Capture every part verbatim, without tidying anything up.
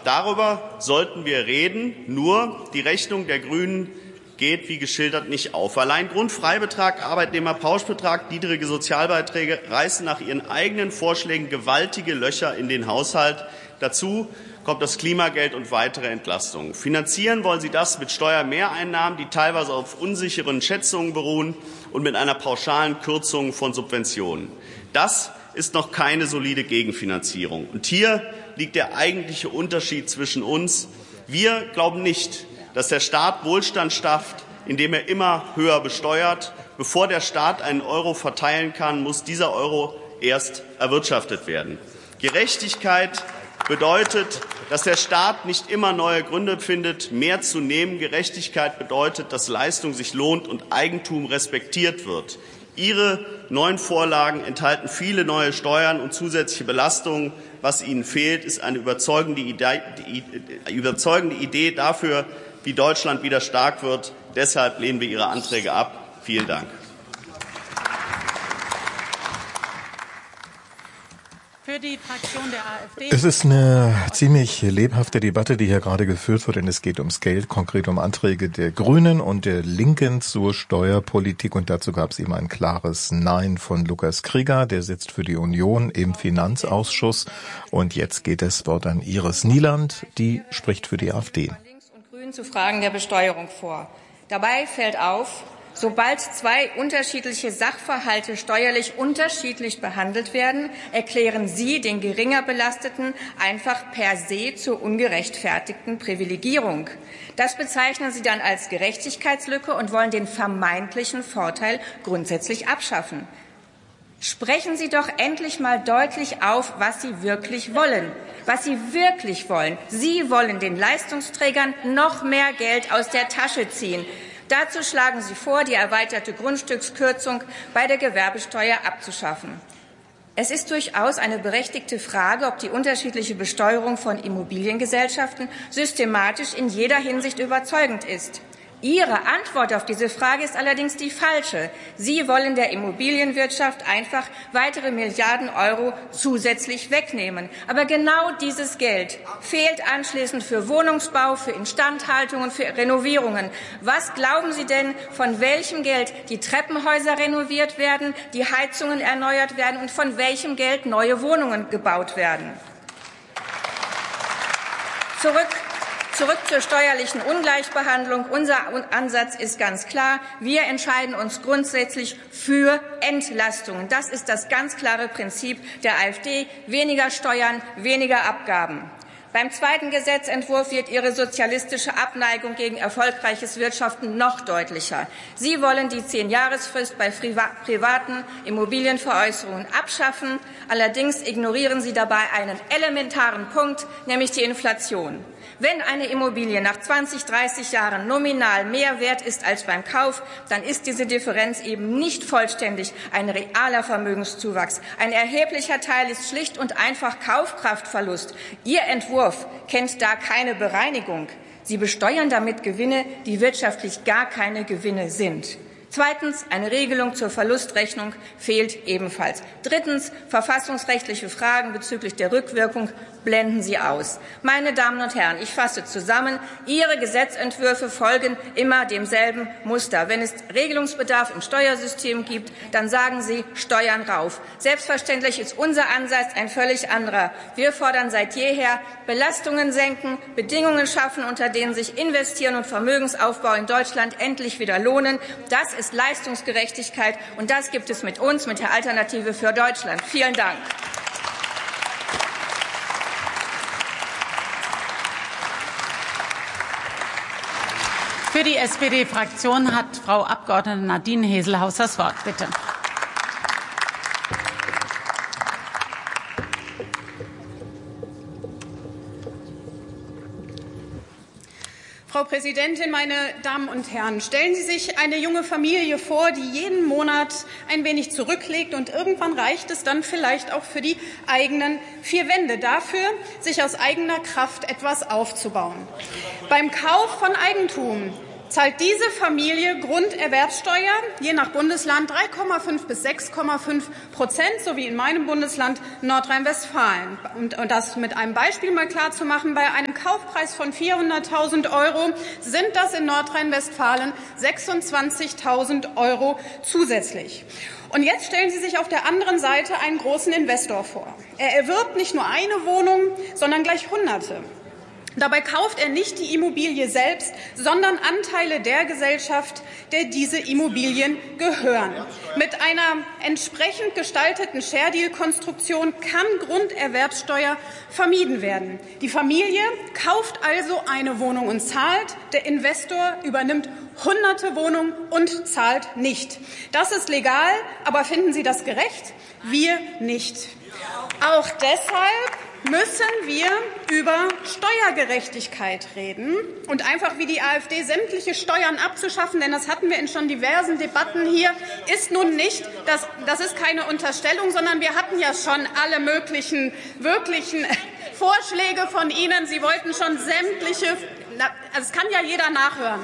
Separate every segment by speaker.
Speaker 1: darüber sollten wir reden. Nur die Rechnung der Grünen geht, wie geschildert, nicht auf. Allein Grundfreibetrag, Arbeitnehmerpauschbetrag, niedrige Sozialbeiträge reißen nach ihren eigenen Vorschlägen gewaltige Löcher in den Haushalt. Dazu kommt das Klimageld und weitere Entlastungen. Finanzieren wollen Sie das mit Steuermehreinnahmen, die teilweise auf unsicheren Schätzungen beruhen, und mit einer pauschalen Kürzung von Subventionen. Das ist noch keine solide Gegenfinanzierung. Und hier liegt der eigentliche Unterschied zwischen uns. Wir glauben nicht, dass der Staat Wohlstand schafft, indem er immer höher besteuert. Bevor der Staat einen Euro verteilen kann, muss dieser Euro erst erwirtschaftet werden. Gerechtigkeit bedeutet, dass der Staat nicht immer neue Gründe findet, mehr zu nehmen. Gerechtigkeit bedeutet, dass Leistung sich lohnt und Eigentum respektiert wird. Ihre neuen Vorlagen enthalten viele neue Steuern und zusätzliche Belastungen. Was Ihnen fehlt, ist eine überzeugende Idee, überzeugende Idee dafür, wie Deutschland wieder stark wird. Deshalb lehnen wir Ihre Anträge ab. Vielen Dank.
Speaker 2: Für die Fraktion der AfD.
Speaker 3: Es ist eine ziemlich lebhafte Debatte, die hier gerade geführt wird, denn es geht ums Geld, konkret um Anträge der Grünen und der Linken zur Steuerpolitik. Und dazu gab es eben ein klares Nein von Lukas Krieger, der sitzt für die Union im Finanzausschuss. Und jetzt geht das Wort an Iris Nieland, die spricht für die AfD.
Speaker 4: Zu Fragen der Besteuerung vor. Dabei fällt auf, sobald zwei unterschiedliche Sachverhalte steuerlich unterschiedlich behandelt werden, erklären Sie den geringer Belasteten einfach per se zur ungerechtfertigten Privilegierung. Das bezeichnen Sie dann als Gerechtigkeitslücke und wollen den vermeintlichen Vorteil grundsätzlich abschaffen. Sprechen Sie doch endlich mal deutlich auf, was Sie wirklich wollen. Was Sie wirklich wollen. Sie wollen den Leistungsträgern noch mehr Geld aus der Tasche ziehen. Dazu schlagen Sie vor, die erweiterte Grundstückskürzung bei der Gewerbesteuer abzuschaffen. Es ist durchaus eine berechtigte Frage, ob die unterschiedliche Besteuerung von Immobiliengesellschaften systematisch in jeder Hinsicht überzeugend ist. Ihre Antwort auf diese Frage ist allerdings die falsche. Sie wollen der Immobilienwirtschaft einfach weitere Milliarden Euro zusätzlich wegnehmen. Aber genau dieses Geld fehlt anschließend für Wohnungsbau, für Instandhaltung und für Renovierungen. Was glauben Sie denn, von welchem Geld die Treppenhäuser renoviert werden, die Heizungen erneuert werden und von welchem Geld neue Wohnungen gebaut werden? Zurück Zurück zur steuerlichen Ungleichbehandlung. Unser Ansatz ist ganz klar. Wir entscheiden uns grundsätzlich für Entlastungen. Das ist das ganz klare Prinzip der AfD. Weniger Steuern, weniger Abgaben. Beim zweiten Gesetzentwurf wird Ihre sozialistische Abneigung gegen erfolgreiches Wirtschaften noch deutlicher. Sie wollen die Zehn-Jahresfrist bei privaten Immobilienveräußerungen abschaffen. Allerdings ignorieren Sie dabei einen elementaren Punkt, nämlich die Inflation. Wenn eine Immobilie nach zwanzig, dreißig Jahren nominal mehr wert ist als beim Kauf, dann ist diese Differenz eben nicht vollständig ein realer Vermögenszuwachs. Ein erheblicher Teil ist schlicht und einfach Kaufkraftverlust. Ihr Entwurf kennt da keine Bereinigung. Sie besteuern damit Gewinne, die wirtschaftlich gar keine Gewinne sind. Zweitens, eine Regelung zur Verlustrechnung fehlt ebenfalls. Drittens, verfassungsrechtliche Fragen bezüglich der Rückwirkung blenden Sie aus. Meine Damen und Herren, ich fasse zusammen. Ihre Gesetzentwürfe folgen immer demselben Muster. Wenn es Regelungsbedarf im Steuersystem gibt, dann sagen Sie Steuern rauf. Selbstverständlich ist unser Ansatz ein völlig anderer. Wir fordern seit jeher Belastungen senken, Bedingungen schaffen, unter denen sich Investieren und Vermögensaufbau in Deutschland endlich wieder lohnen. Das ist Leistungsgerechtigkeit, und das gibt es mit uns, mit der Alternative für Deutschland. Vielen Dank.
Speaker 2: Für die S P D-Fraktion hat Frau Abgeordnete Nadine Heselhaus das Wort. Bitte.
Speaker 5: Frau Präsidentin, meine Damen und Herren! Stellen Sie sich eine junge Familie vor, die jeden Monat ein wenig zurücklegt, und irgendwann reicht es dann vielleicht auch für die eigenen vier Wände dafür, sich aus eigener Kraft etwas aufzubauen. Beim Kauf von Eigentum zahlt diese Familie Grunderwerbsteuer, je nach Bundesland drei Komma fünf bis sechs Komma fünf Prozent, so wie in meinem Bundesland Nordrhein-Westfalen. Und das mit einem Beispiel mal klar zu machen, bei einem Kaufpreis von vierhunderttausend Euro sind das in Nordrhein-Westfalen sechsundzwanzigtausend Euro zusätzlich. Und jetzt stellen Sie sich auf der anderen Seite einen großen Investor vor. Er erwirbt nicht nur eine Wohnung, sondern gleich Hunderte. Dabei kauft er nicht die Immobilie selbst, sondern Anteile der Gesellschaft, der diese Immobilien gehören. Mit einer entsprechend gestalteten Share-Deal-Konstruktion kann Grunderwerbsteuer vermieden werden. Die Familie kauft also eine Wohnung und zahlt, der Investor übernimmt hunderte Wohnungen und zahlt nicht. Das ist legal, aber finden Sie das gerecht? Wir nicht. Auch deshalb müssen wir über Steuergerechtigkeit reden und einfach wie die AfD sämtliche Steuern abzuschaffen, denn das hatten wir in schon diversen Debatten hier, ist nun nicht, das, das ist keine Unterstellung, sondern wir hatten ja schon alle möglichen wirklichen Vorschläge von Ihnen. Sie wollten schon sämtliche, das kann ja jeder nachhören.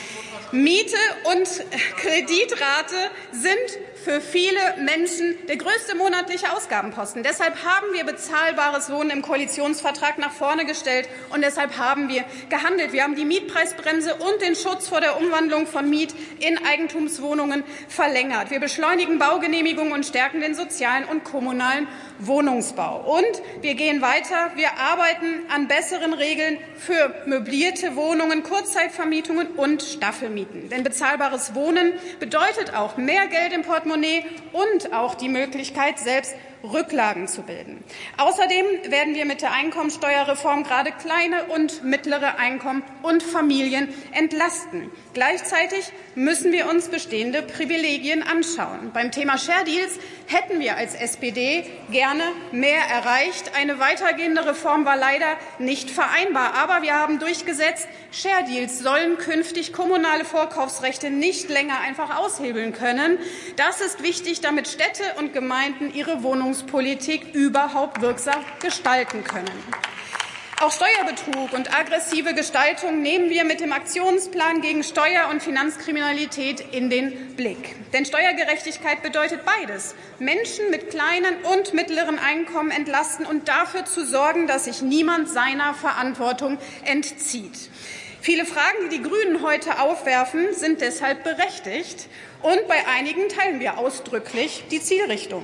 Speaker 5: Miete und Kreditrate sind für viele Menschen der größte monatliche Ausgabenposten. Deshalb haben wir bezahlbares Wohnen im Koalitionsvertrag nach vorne gestellt und deshalb haben wir gehandelt. Wir haben die Mietpreisbremse und den Schutz vor der Umwandlung von Miet in Eigentumswohnungen verlängert. Wir beschleunigen Baugenehmigungen und stärken den sozialen und kommunalen Wohnungsbau. Und wir gehen weiter. Wir arbeiten an besseren Regeln für möblierte Wohnungen, Kurzzeitvermietungen und Staffelmieten. Denn bezahlbares Wohnen bedeutet auch mehr Geld im Portemonnaie und auch die Möglichkeit, selbst Rücklagen zu bilden. Außerdem werden wir mit der Einkommensteuerreform gerade kleine und mittlere Einkommen und Familien entlasten. Gleichzeitig müssen wir uns bestehende Privilegien anschauen. Beim Thema Share Deals hätten wir als S P D gerne mehr erreicht. Eine weitergehende Reform war leider nicht vereinbar. Aber wir haben durchgesetzt, Share Deals sollen künftig kommunale Vorkaufsrechte nicht länger einfach aushebeln können. Das ist wichtig, damit Städte und Gemeinden ihre Wohnungspolitik überhaupt wirksam gestalten können. Auch Steuerbetrug und aggressive Gestaltung nehmen wir mit dem Aktionsplan gegen Steuer- und Finanzkriminalität in den Blick. Denn Steuergerechtigkeit bedeutet beides. Menschen mit kleinen und mittleren Einkommen entlasten und dafür zu sorgen, dass sich niemand seiner Verantwortung entzieht. Viele Fragen, die die Grünen heute aufwerfen, sind deshalb berechtigt. Und bei einigen teilen wir ausdrücklich die Zielrichtung.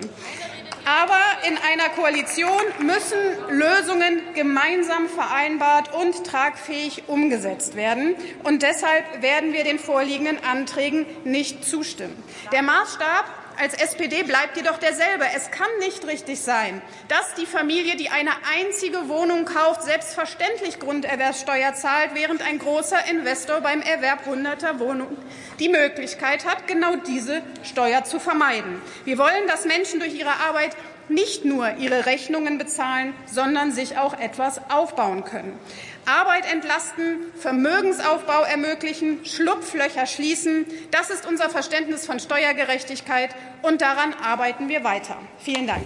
Speaker 5: Aber in einer Koalition müssen Lösungen gemeinsam vereinbart und tragfähig umgesetzt werden. Und deshalb werden wir den vorliegenden Anträgen nicht zustimmen. Der Maßstab als S P D bleibt jedoch derselbe. Es kann nicht richtig sein, dass die Familie, die eine einzige Wohnung kauft, selbstverständlich Grunderwerbsteuer zahlt, während ein großer Investor beim Erwerb hunderter Wohnungen die Möglichkeit hat, genau diese Steuer zu vermeiden. Wir wollen, dass Menschen durch ihre Arbeit nicht nur ihre Rechnungen bezahlen, sondern sich auch etwas aufbauen können. Arbeit entlasten, Vermögensaufbau ermöglichen, Schlupflöcher schließen. Das ist unser Verständnis von Steuergerechtigkeit, und daran arbeiten wir weiter. Vielen Dank.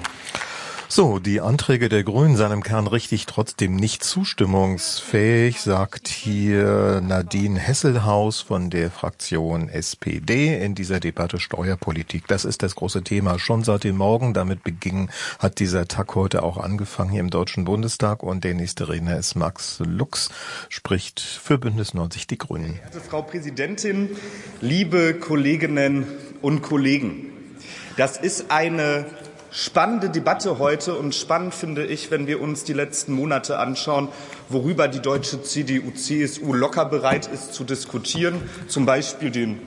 Speaker 3: So, die Anträge der Grünen seien im Kern richtig, trotzdem nicht zustimmungsfähig, sagt hier Nadine Hesselhaus von der Fraktion S P D in dieser Debatte Steuerpolitik. Das ist das große Thema schon seit dem Morgen. Damit beging, hat dieser Tag heute auch angefangen hier im Deutschen Bundestag. Und der nächste Redner ist Max Lux, spricht für Bündnis neunzig Die Grünen.
Speaker 6: Verehrte Frau Präsidentin, liebe Kolleginnen und Kollegen! Das ist eine spannende Debatte heute, und spannend finde ich, wenn wir uns die letzten Monate anschauen, worüber die deutsche C D U C S U locker bereit ist zu diskutieren, zum Beispiel den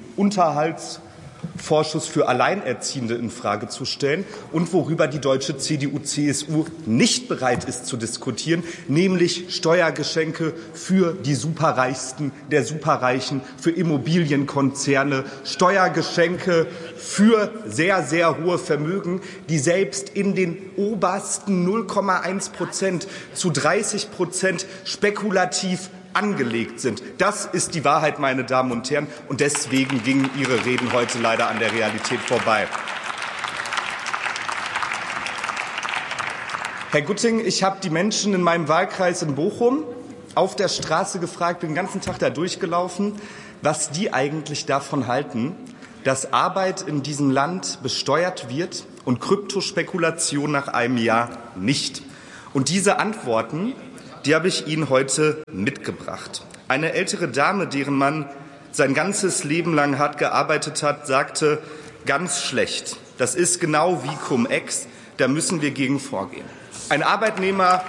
Speaker 6: Unterhaltsvorschuss für Alleinerziehende in Frage zu stellen, und worüber die deutsche C D U C S U nicht bereit ist zu diskutieren, nämlich Steuergeschenke für die Superreichsten der Superreichen, für Immobilienkonzerne, Steuergeschenke für sehr, sehr hohe Vermögen, die selbst in den obersten null Komma eins Prozent zu dreißig Prozent spekulativ angelegt sind. Das ist die Wahrheit, meine Damen und Herren, und deswegen gingen Ihre Reden heute leider an der Realität vorbei. Herr Gutting, ich habe die Menschen in meinem Wahlkreis in Bochum auf der Straße gefragt, bin den ganzen Tag da durchgelaufen, was die eigentlich davon halten, dass Arbeit in diesem Land besteuert wird und Kryptospekulation nach einem Jahr nicht. Und diese Antworten, die habe ich Ihnen heute mitgebracht. Eine ältere Dame, deren Mann sein ganzes Leben lang hart gearbeitet hat, sagte, ganz schlecht. Das ist genau wie Cum-Ex, da müssen wir gegen vorgehen. Ein Arbeitnehmer...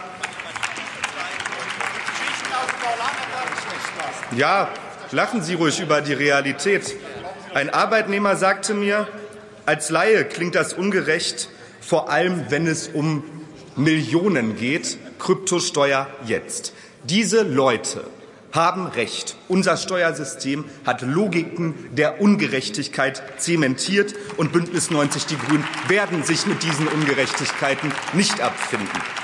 Speaker 6: Ja, lachen Sie ruhig über die Realität. Ein Arbeitnehmer sagte mir, als Laie klingt das ungerecht, vor allem wenn es um Millionen geht, Kryptosteuer jetzt. Diese Leute haben Recht. Unser Steuersystem hat Logiken der Ungerechtigkeit zementiert und Bündnis neunzig Die Grünen werden sich mit diesen Ungerechtigkeiten nicht abfinden.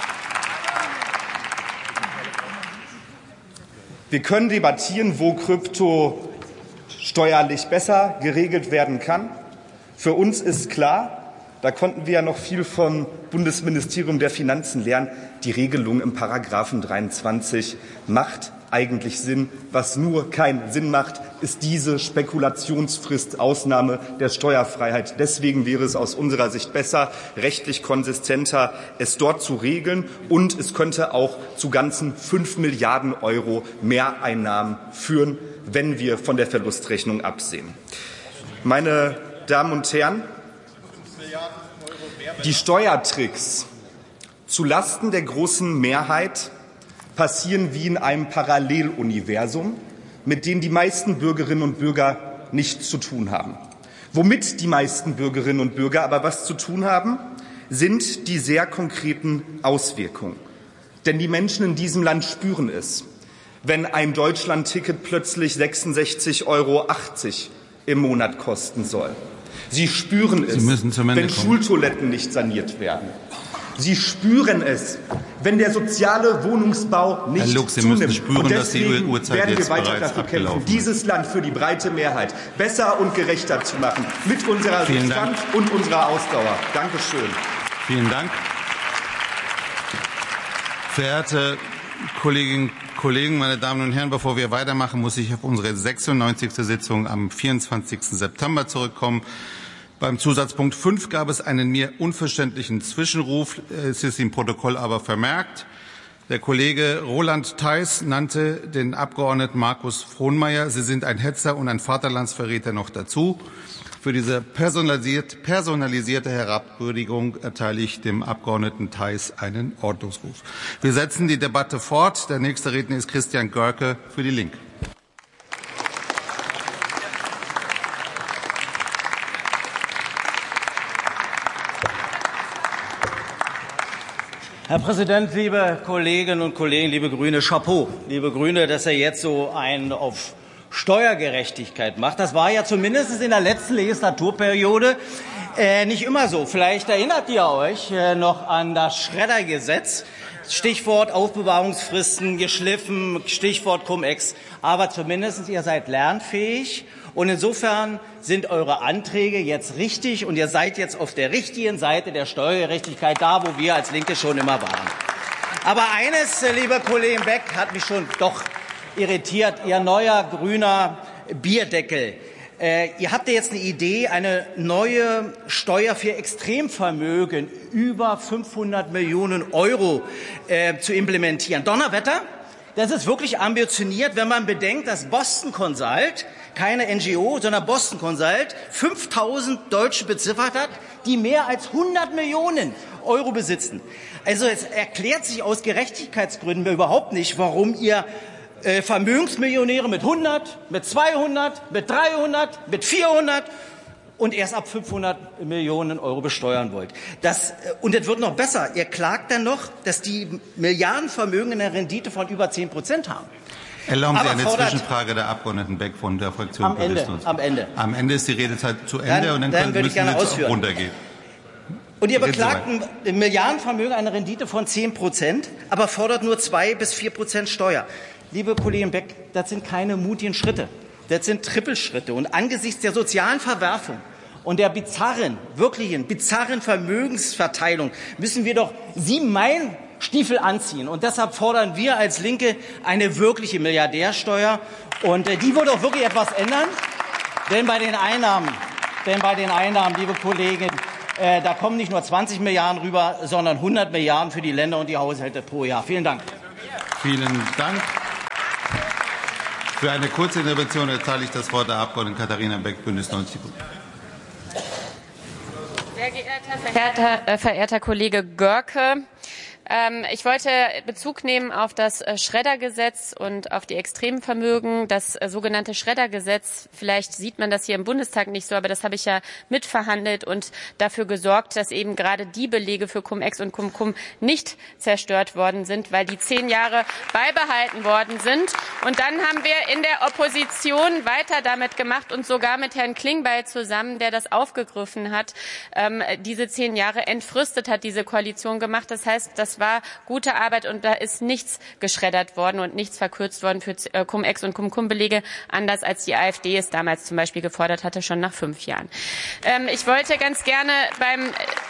Speaker 6: Wir können debattieren, wo Krypto steuerlich besser geregelt werden kann. Für uns ist klar, da konnten wir ja noch viel vom Bundesministerium der Finanzen lernen, die Regelung im Paragraphen dreiundzwanzig macht eigentlich Sinn. Was nur keinen Sinn macht, ist diese Spekulationsfrist Ausnahme der Steuerfreiheit. Deswegen wäre es aus unserer Sicht besser, rechtlich konsistenter, es dort zu regeln. Und es könnte auch zu ganzen fünf Milliarden Euro Mehreinnahmen führen, wenn wir von der Verlustrechnung absehen. Meine Damen und Herren, die Steuertricks zu Lasten der großen Mehrheit passieren wie in einem Paralleluniversum, mit dem die meisten Bürgerinnen und Bürger nichts zu tun haben. Womit die meisten Bürgerinnen und Bürger aber was zu tun haben, sind die sehr konkreten Auswirkungen. Denn die Menschen in diesem Land spüren es, wenn ein Deutschland-Ticket plötzlich sechsundsechzig Euro achtzig im Monat kosten soll. Sie spüren es, wenn Schultoiletten nicht saniert werden. Sie spüren es, wenn der soziale Wohnungsbau nicht
Speaker 7: Herr Lux, Sie
Speaker 6: zunimmt.
Speaker 7: müssen spüren,
Speaker 6: und
Speaker 7: dass die
Speaker 6: deswegen
Speaker 7: Uhrzeit
Speaker 6: werden wir
Speaker 7: jetzt
Speaker 6: weiter
Speaker 7: bereits
Speaker 6: dafür kämpfen,
Speaker 7: abgelaufen ist.
Speaker 6: dieses Land für die breite Mehrheit besser und gerechter zu machen, mit unserer
Speaker 7: Vielen
Speaker 6: Substanz
Speaker 7: Dank.
Speaker 6: und unserer Ausdauer. Dankeschön.
Speaker 7: Vielen Dank. Verehrte Kolleginnen und Kollegen, meine Damen und Herren, bevor wir weitermachen, muss ich auf unsere sechsundneunzigste Sitzung am vierundzwanzigsten September zurückkommen. Beim Zusatzpunkt fünf gab es einen mir unverständlichen Zwischenruf. Es ist im Protokoll aber vermerkt. Der Kollege Roland Theis nannte den Abgeordneten Markus Frohnmeier, Sie sind ein Hetzer und ein Vaterlandsverräter noch dazu. Für diese personalisiert, personalisierte Herabwürdigung erteile ich dem Abgeordneten Theis einen Ordnungsruf. Wir setzen die Debatte fort. Der nächste Redner ist Christian Görke für die Linke.
Speaker 8: Herr Präsident, liebe Kolleginnen und Kollegen, liebe Grüne, Chapeau, liebe Grüne, dass er jetzt so einen auf Steuergerechtigkeit macht. Das war ja zumindest in der letzten Legislaturperiode äh, nicht immer so. Vielleicht erinnert ihr euch äh, noch an das Schreddergesetz. Stichwort Aufbewahrungsfristen geschliffen, Stichwort Cum-Ex. Aber zumindest ihr seid lernfähig. Und insofern sind eure Anträge jetzt richtig und ihr seid jetzt auf der richtigen Seite der Steuergerechtigkeit, da wo wir als Linke schon immer waren. Aber eines, liebe Kollegin Beck, hat mich schon doch irritiert, Ihr neuer grüner Bierdeckel. Äh, ihr habt ja jetzt eine Idee, eine neue Steuer für Extremvermögen über fünfhundert Millionen Euro äh, zu implementieren. Donnerwetter, das ist wirklich ambitioniert, wenn man bedenkt, dass Boston Consult, keine N G O, sondern Boston Consult, fünftausend Deutsche beziffert hat, die mehr als hundert Millionen Euro besitzen. Also es erklärt sich aus Gerechtigkeitsgründen überhaupt nicht, warum ihr äh, Vermögensmillionäre mit hundert, mit zweihundert, mit dreihundert, mit vierhundert und erst ab fünfhundert Millionen Euro besteuern wollt. Das, und es wird noch besser. Ihr klagt dann noch, dass die Milliardenvermögen eine Rendite von über zehn Prozent haben.
Speaker 7: Erlauben Sie
Speaker 8: Aber
Speaker 7: eine
Speaker 8: fordert,
Speaker 7: Zwischenfrage der Abgeordneten Beck von der Fraktion
Speaker 8: am Ende, am Ende.
Speaker 7: Am Ende ist die Redezeit zu Ende
Speaker 8: Dann,
Speaker 7: und dann,
Speaker 8: dann
Speaker 7: können,
Speaker 8: würde
Speaker 7: müssen
Speaker 8: ich gerne
Speaker 7: Sie jetzt
Speaker 8: ausführen.
Speaker 7: runtergehen.
Speaker 8: Und ihr beklagt ein Milliardenvermögen eine Rendite von zehn Prozent, aber fordert nur zwei bis vier Prozent Steuer. Liebe Kollegin Beck, das sind keine mutigen Schritte. Das sind Trippelschritte. Und angesichts der sozialen Verwerfung und der bizarren, wirklichen bizarren Vermögensverteilung müssen wir doch Sie meinen, Stiefel anziehen. Und deshalb fordern wir als Linke eine wirkliche Milliardärsteuer. Und äh, die würde auch wirklich etwas ändern. Denn bei den Einnahmen, denn bei den Einnahmen, liebe Kollegin, äh, da kommen nicht nur zwanzig Milliarden rüber, sondern hundert Milliarden für die Länder und die Haushalte pro Jahr. Vielen Dank.
Speaker 7: Vielen Dank. Für eine kurze Intervention erteile ich das Wort der Abgeordneten Katharina Beck, Bündnis neunzig.
Speaker 9: Sehr geehrter, verehrter, äh, verehrter Kollege Görke, ähm, ich wollte Bezug nehmen auf das äh, Schreddergesetz und auf die Extremvermögen. Das äh, sogenannte Schreddergesetz, vielleicht sieht man das hier im Bundestag nicht so, aber das habe ich ja mitverhandelt und dafür gesorgt, dass eben gerade die Belege für Cum-Ex und Cum-Cum nicht zerstört worden sind, weil die zehn Jahre beibehalten worden sind. Und dann haben wir in der Opposition weiter damit gemacht und sogar mit Herrn Klingbeil zusammen, der das aufgegriffen hat, ähm, diese zehn Jahre entfristet hat, diese Koalition gemacht. Das heißt, das war gute Arbeit und da ist nichts geschreddert worden und nichts verkürzt worden für Cum-Ex und Cum-Cum-Belege, anders als die AfD es damals zum Beispiel gefordert hatte, schon nach fünf Jahren. Ähm, ich wollte ganz gerne beim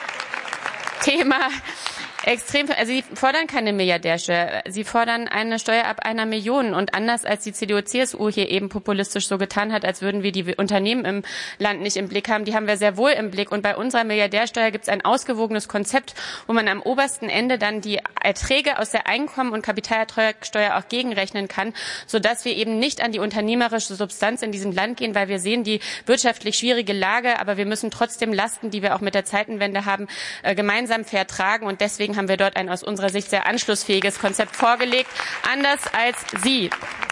Speaker 9: Thema Extrem, also Sie fordern keine Milliardärsteuer. Sie fordern eine Steuer ab einer Million. Und anders als die C D U C S U hier eben populistisch so getan hat, als würden wir die Unternehmen im Land nicht im Blick haben, die haben wir sehr wohl im Blick. Und bei unserer Milliardärsteuer gibt es ein ausgewogenes Konzept, wo man am obersten Ende dann die Erträge aus der Einkommen- und Kapitalertragssteuer auch gegenrechnen kann, sodass wir eben nicht an die unternehmerische Substanz in diesem Land gehen, weil wir sehen die wirtschaftlich schwierige Lage, aber wir müssen trotzdem Lasten, die wir auch mit der Zeitenwende haben, gemeinsam fair tragen. Und deswegen haben wir dort ein aus unserer Sicht sehr anschlussfähiges Konzept vorgelegt, anders als Sie.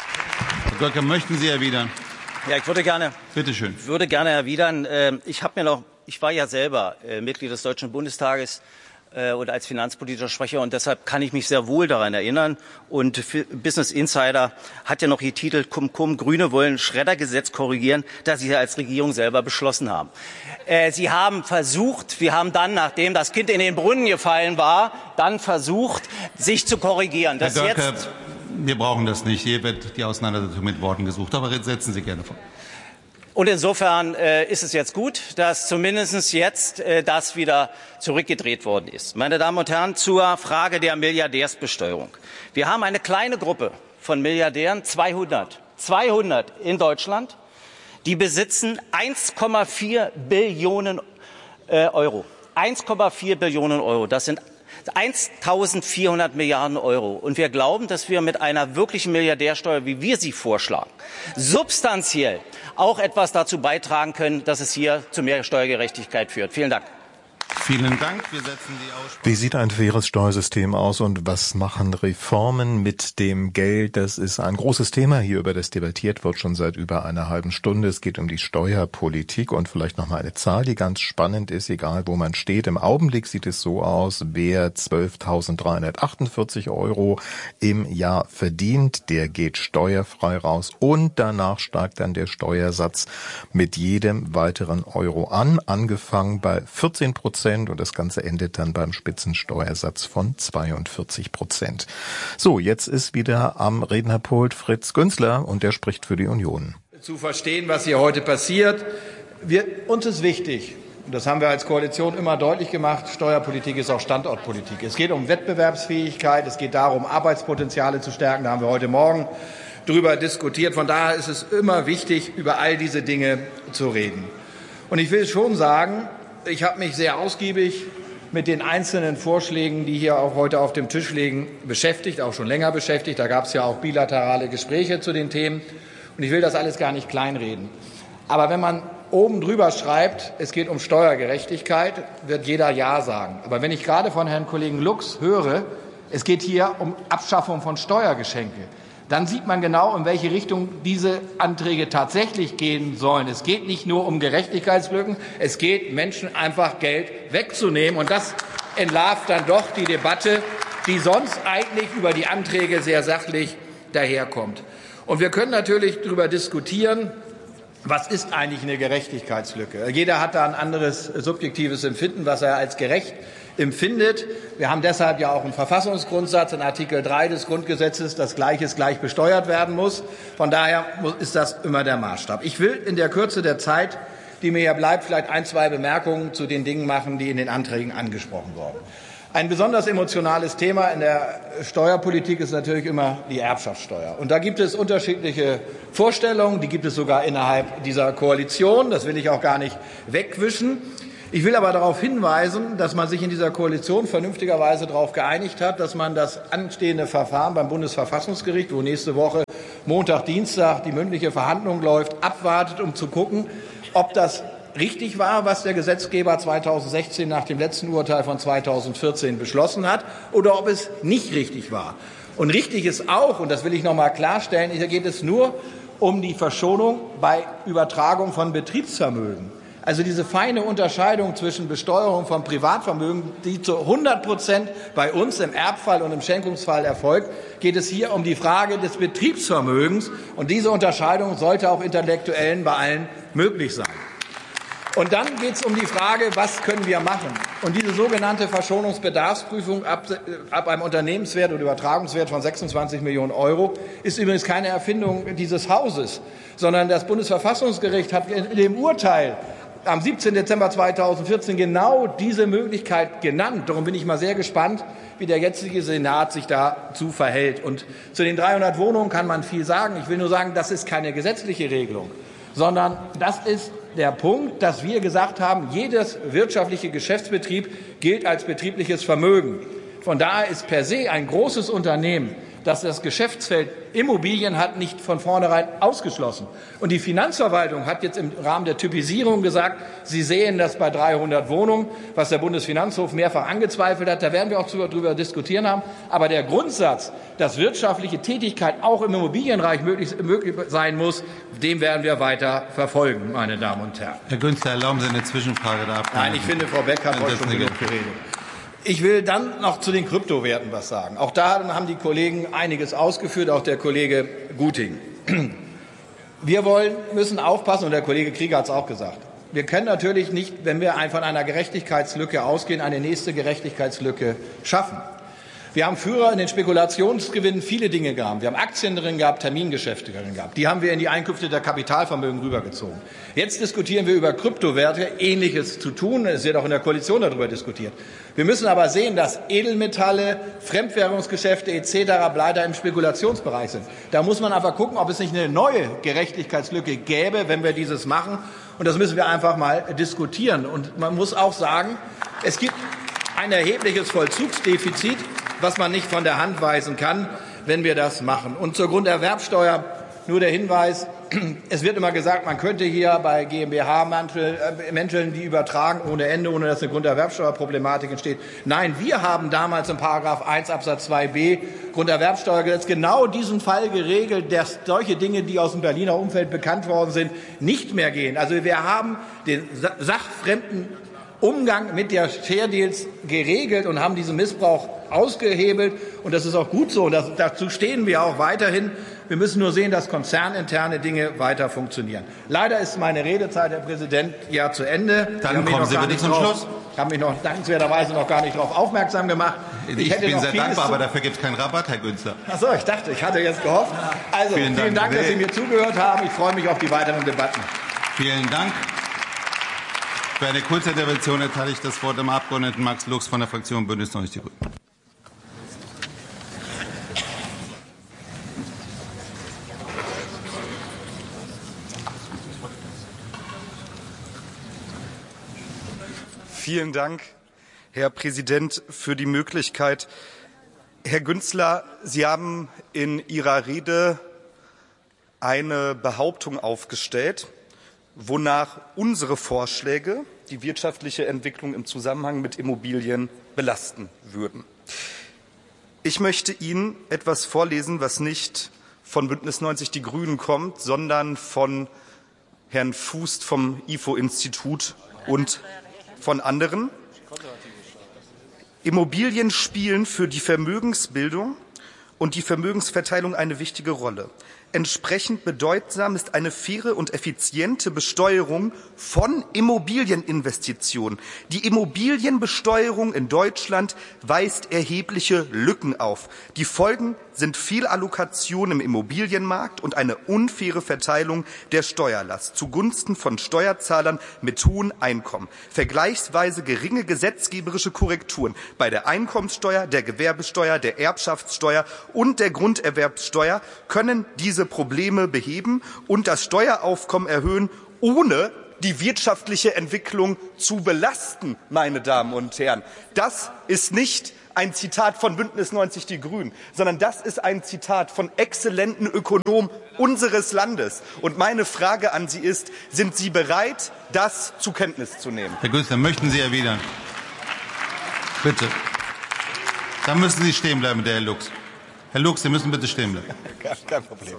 Speaker 7: Herr Görke, möchten Sie erwidern?
Speaker 8: Ja, ich würde gerne,
Speaker 7: Bitte schön.
Speaker 8: würde gerne erwidern. Ich habe mir noch, ich war ja selber Mitglied des Deutschen Bundestages und als finanzpolitischer Sprecher und deshalb kann ich mich sehr wohl daran erinnern. Und Business Insider hat ja noch die Titel Cum-Cum, Grüne wollen Schreddergesetz korrigieren, das sie als Regierung selber beschlossen haben. Äh, sie haben versucht, wir haben dann, nachdem das Kind in den Brunnen gefallen war, dann versucht, sich zu korrigieren.
Speaker 7: Herr Görke,
Speaker 8: jetzt
Speaker 7: wir brauchen das nicht. Hier wird die Auseinandersetzung mit Worten gesucht. Aber setzen Sie gerne vor.
Speaker 8: Und insofern äh, ist es jetzt gut, dass zumindest jetzt äh, das wieder zurückgedreht worden ist. Meine Damen und Herren, zur Frage der Milliardärsbesteuerung. Wir haben eine kleine Gruppe von Milliardären, zweihundert, zweihundert in Deutschland, die besitzen eins Komma vier Billionen äh, Euro. eins Komma vier Billionen Euro. Das sind eintausendvierhundert Milliarden Euro. Und wir glauben, dass wir mit einer wirklichen Milliardärsteuer, wie wir sie vorschlagen, substanziell auch etwas dazu beitragen können, dass es hier zu mehr Steuergerechtigkeit führt. Vielen Dank.
Speaker 7: Vielen Dank. Wir setzen die Aussprache.
Speaker 3: Wie sieht ein faires Steuersystem aus und was machen Reformen mit dem Geld? Das ist ein großes Thema hier, über das debattiert wird schon seit über einer halben Stunde. Es geht um die Steuerpolitik und vielleicht nochmal eine Zahl, die ganz spannend ist, egal wo man steht. Im Augenblick sieht es so aus, wer zwölftausenddreihundertachtundvierzig Euro im Jahr verdient, der geht steuerfrei raus und danach steigt dann der Steuersatz mit jedem weiteren Euro an, angefangen bei vierzehn Prozent. Und das Ganze endet dann beim Spitzensteuersatz von zweiundvierzig Prozent. So, jetzt ist wieder am Rednerpult Fritz Günzler und der spricht für die Union.
Speaker 10: Zu verstehen, was hier heute passiert. Wir, uns ist wichtig, und das haben wir als Koalition immer deutlich gemacht, Steuerpolitik ist auch Standortpolitik. Es geht um Wettbewerbsfähigkeit, es geht darum, Arbeitspotenziale zu stärken. Da haben wir heute Morgen darüber diskutiert. Von daher ist es immer wichtig, über all diese Dinge zu reden. Und ich will schon sagen, ich habe mich sehr ausgiebig mit den einzelnen Vorschlägen, die hier auch heute auf dem Tisch liegen, beschäftigt, auch schon länger beschäftigt. Da gab es ja auch bilaterale Gespräche zu den Themen. Und ich will das alles gar nicht kleinreden. Aber wenn man oben drüber schreibt, es geht um Steuergerechtigkeit, wird jeder Ja sagen. Aber wenn ich gerade von Herrn Kollegen Lux höre, es geht hier um Abschaffung von Steuergeschenke, dann sieht man genau, in welche Richtung diese Anträge tatsächlich gehen sollen. Es geht nicht nur um Gerechtigkeitslücken, es geht, Menschen einfach Geld wegzunehmen. Und das entlarvt dann doch die Debatte, die sonst eigentlich über die Anträge sehr sachlich daherkommt. Und wir können natürlich darüber diskutieren, was ist eigentlich eine Gerechtigkeitslücke? Jeder hat da ein anderes subjektives Empfinden, was er als gerecht empfindet. Wir haben deshalb ja auch einen Verfassungsgrundsatz in Artikel drei des Grundgesetzes, dass Gleiches gleich besteuert werden muss. Von daher ist das immer der Maßstab. Ich will in der Kürze der Zeit, die mir ja bleibt, vielleicht ein, zwei Bemerkungen zu den Dingen machen, die in den Anträgen angesprochen wurden. Ein besonders emotionales Thema in der Steuerpolitik ist natürlich immer die Erbschaftssteuer. Und da gibt es unterschiedliche Vorstellungen, die gibt es sogar innerhalb dieser Koalition. Das will ich auch gar nicht wegwischen. Ich will aber darauf hinweisen, dass man sich in dieser Koalition vernünftigerweise darauf geeinigt hat, dass man das anstehende Verfahren beim Bundesverfassungsgericht, wo nächste Woche Montag, Dienstag die mündliche Verhandlung läuft, abwartet, um zu gucken, ob das richtig war, was der Gesetzgeber zweitausendsechzehn nach dem letzten Urteil von zweitausendvierzehn beschlossen hat, oder ob es nicht richtig war. Und richtig ist auch, und das will ich noch mal klarstellen, hier geht es nur um die Verschonung bei Übertragung von Betriebsvermögen. Also diese feine Unterscheidung zwischen Besteuerung von Privatvermögen, die zu hundert Prozent bei uns im Erbfall und im Schenkungsfall erfolgt, geht es hier um die Frage des Betriebsvermögens. Und diese Unterscheidung sollte auch Intellektuellen bei allen möglich sein. Und dann geht es um die Frage, was können wir machen? Und diese sogenannte Verschonungsbedarfsprüfung ab, ab einem Unternehmenswert oder Übertragungswert von sechsundzwanzig Millionen Euro ist übrigens keine Erfindung dieses Hauses, sondern das Bundesverfassungsgericht hat in dem Urteil am siebzehnten Dezember zweitausendvierzehn genau diese Möglichkeit genannt. Darum bin ich mal sehr gespannt, wie der jetzige Senat sich dazu verhält. Und zu den dreihundert Wohnungen kann man viel sagen. Ich will nur sagen, das ist keine gesetzliche Regelung, sondern das ist der Punkt, dass wir gesagt haben, jedes wirtschaftliche Geschäftsbetrieb gilt als betriebliches Vermögen. Von daher ist per se ein großes Unternehmen, das das Geschäftsfeld Immobilien hat, nicht von vornherein ausgeschlossen. Und die Finanzverwaltung hat jetzt im Rahmen der Typisierung gesagt, sie sehen das bei dreihundert Wohnungen, was der Bundesfinanzhof mehrfach angezweifelt hat. Da werden wir auch darüber diskutieren haben. Aber der Grundsatz, dass wirtschaftliche Tätigkeit auch im Immobilienbereich möglich, möglich sein muss, dem werden wir weiter verfolgen, meine Damen und Herren.
Speaker 7: Herr Günzler, erlauben Sie eine Zwischenfrage da?
Speaker 10: Nein, ich finde, Frau Beck hat heute schon genug geredet. Ich will dann noch zu den Kryptowerten was sagen. Auch da haben die Kollegen einiges ausgeführt, auch der Kollege Guting. Wir wollen, müssen aufpassen, und der Kollege Krieger hat es auch gesagt, wir können natürlich nicht, wenn wir von einer Gerechtigkeitslücke ausgehen, eine nächste Gerechtigkeitslücke schaffen. Wir haben früher in den Spekulationsgewinnen viele Dinge gehabt. Wir haben Aktien drin gehabt, Termingeschäfte drin gehabt. Die haben wir in die Einkünfte der Kapitalvermögen rübergezogen. Jetzt diskutieren wir über Kryptowerte, Ähnliches zu tun. Es wird auch in der Koalition darüber diskutiert. Wir müssen aber sehen, dass Edelmetalle, Fremdwährungsgeschäfte et cetera leider im Spekulationsbereich sind. Da muss man einfach gucken, ob es nicht eine neue Gerechtigkeitslücke gäbe, wenn wir dieses machen. Und das müssen wir einfach mal diskutieren. Und man muss auch sagen, es gibt ein erhebliches Vollzugsdefizit, was man nicht von der Hand weisen kann, wenn wir das machen. Und zur Grunderwerbsteuer nur der Hinweis, es wird immer gesagt, man könnte hier bei GmbH-Mänteln die übertragen ohne Ende, ohne dass eine Grunderwerbsteuerproblematik entsteht. Nein, wir haben damals in Paragraph eins Absatz zwei b Grunderwerbsteuergesetz genau diesen Fall geregelt, dass solche Dinge, die aus dem Berliner Umfeld bekannt worden sind, nicht mehr gehen. Also wir haben den sachfremden Umgang mit der Share Deals geregelt und haben diesen Missbrauch ausgehebelt. Und das ist auch gut so. Und das, dazu stehen wir auch weiterhin. Wir müssen nur sehen, dass konzerninterne Dinge weiter funktionieren. Leider ist meine Redezeit, Herr Präsident, ja zu Ende.
Speaker 7: Dann kommen Sie bitte zum Schluss.
Speaker 10: Ich habe mich noch dankenswerterweise noch gar nicht darauf aufmerksam gemacht.
Speaker 7: Ich, ich bin sehr dankbar, aber dafür gibt es keinen Rabatt, Herr Günzler.
Speaker 10: Ach so, ich dachte, ich hatte jetzt gehofft. Also vielen, vielen Dank, Dank, dass Sie mir zugehört haben. Ich freue mich auf die weiteren Debatten.
Speaker 7: Vielen Dank. Für eine Kurzintervention erteile ich das Wort dem Abgeordneten Max Lux von der Fraktion Bündnis neunzig Die Grünen.
Speaker 6: Vielen Dank, Herr Präsident, für die Möglichkeit. Herr Günzler, Sie haben in Ihrer Rede eine Behauptung aufgestellt, wonach unsere Vorschläge die wirtschaftliche Entwicklung im Zusammenhang mit Immobilien belasten würden. Ich möchte Ihnen etwas vorlesen, was nicht von Bündnis neunzig Die Grünen kommt, sondern von Herrn Fußt vom I F O-Institut und von anderen. Immobilien spielen für die Vermögensbildung und die Vermögensverteilung eine wichtige Rolle. Entsprechend bedeutsam ist eine faire und effiziente Besteuerung von Immobilieninvestitionen. Die Immobilienbesteuerung in Deutschland weist erhebliche Lücken auf. Die Folgen sind Fehlallokation im Immobilienmarkt und eine unfaire Verteilung der Steuerlast zugunsten von Steuerzahlern mit hohen Einkommen. Vergleichsweise geringe gesetzgeberische Korrekturen bei der Einkommenssteuer, der Gewerbesteuer, der Erbschaftssteuer und der Grunderwerbssteuer können diese Probleme beheben und das Steueraufkommen erhöhen, ohne die wirtschaftliche Entwicklung zu belasten, meine Damen und Herren. Das ist nicht ein Zitat von Bündnis neunzig Die Grünen, sondern das ist ein Zitat von exzellenten Ökonomen unseres Landes. Und meine Frage an Sie ist, sind Sie bereit, das zur Kenntnis zu nehmen?
Speaker 7: Herr Güster, möchten Sie erwidern? Bitte. Dann müssen Sie stehen bleiben, der Herr Lux. Herr Lux, Sie müssen bitte stehen bleiben.
Speaker 10: Kein Problem.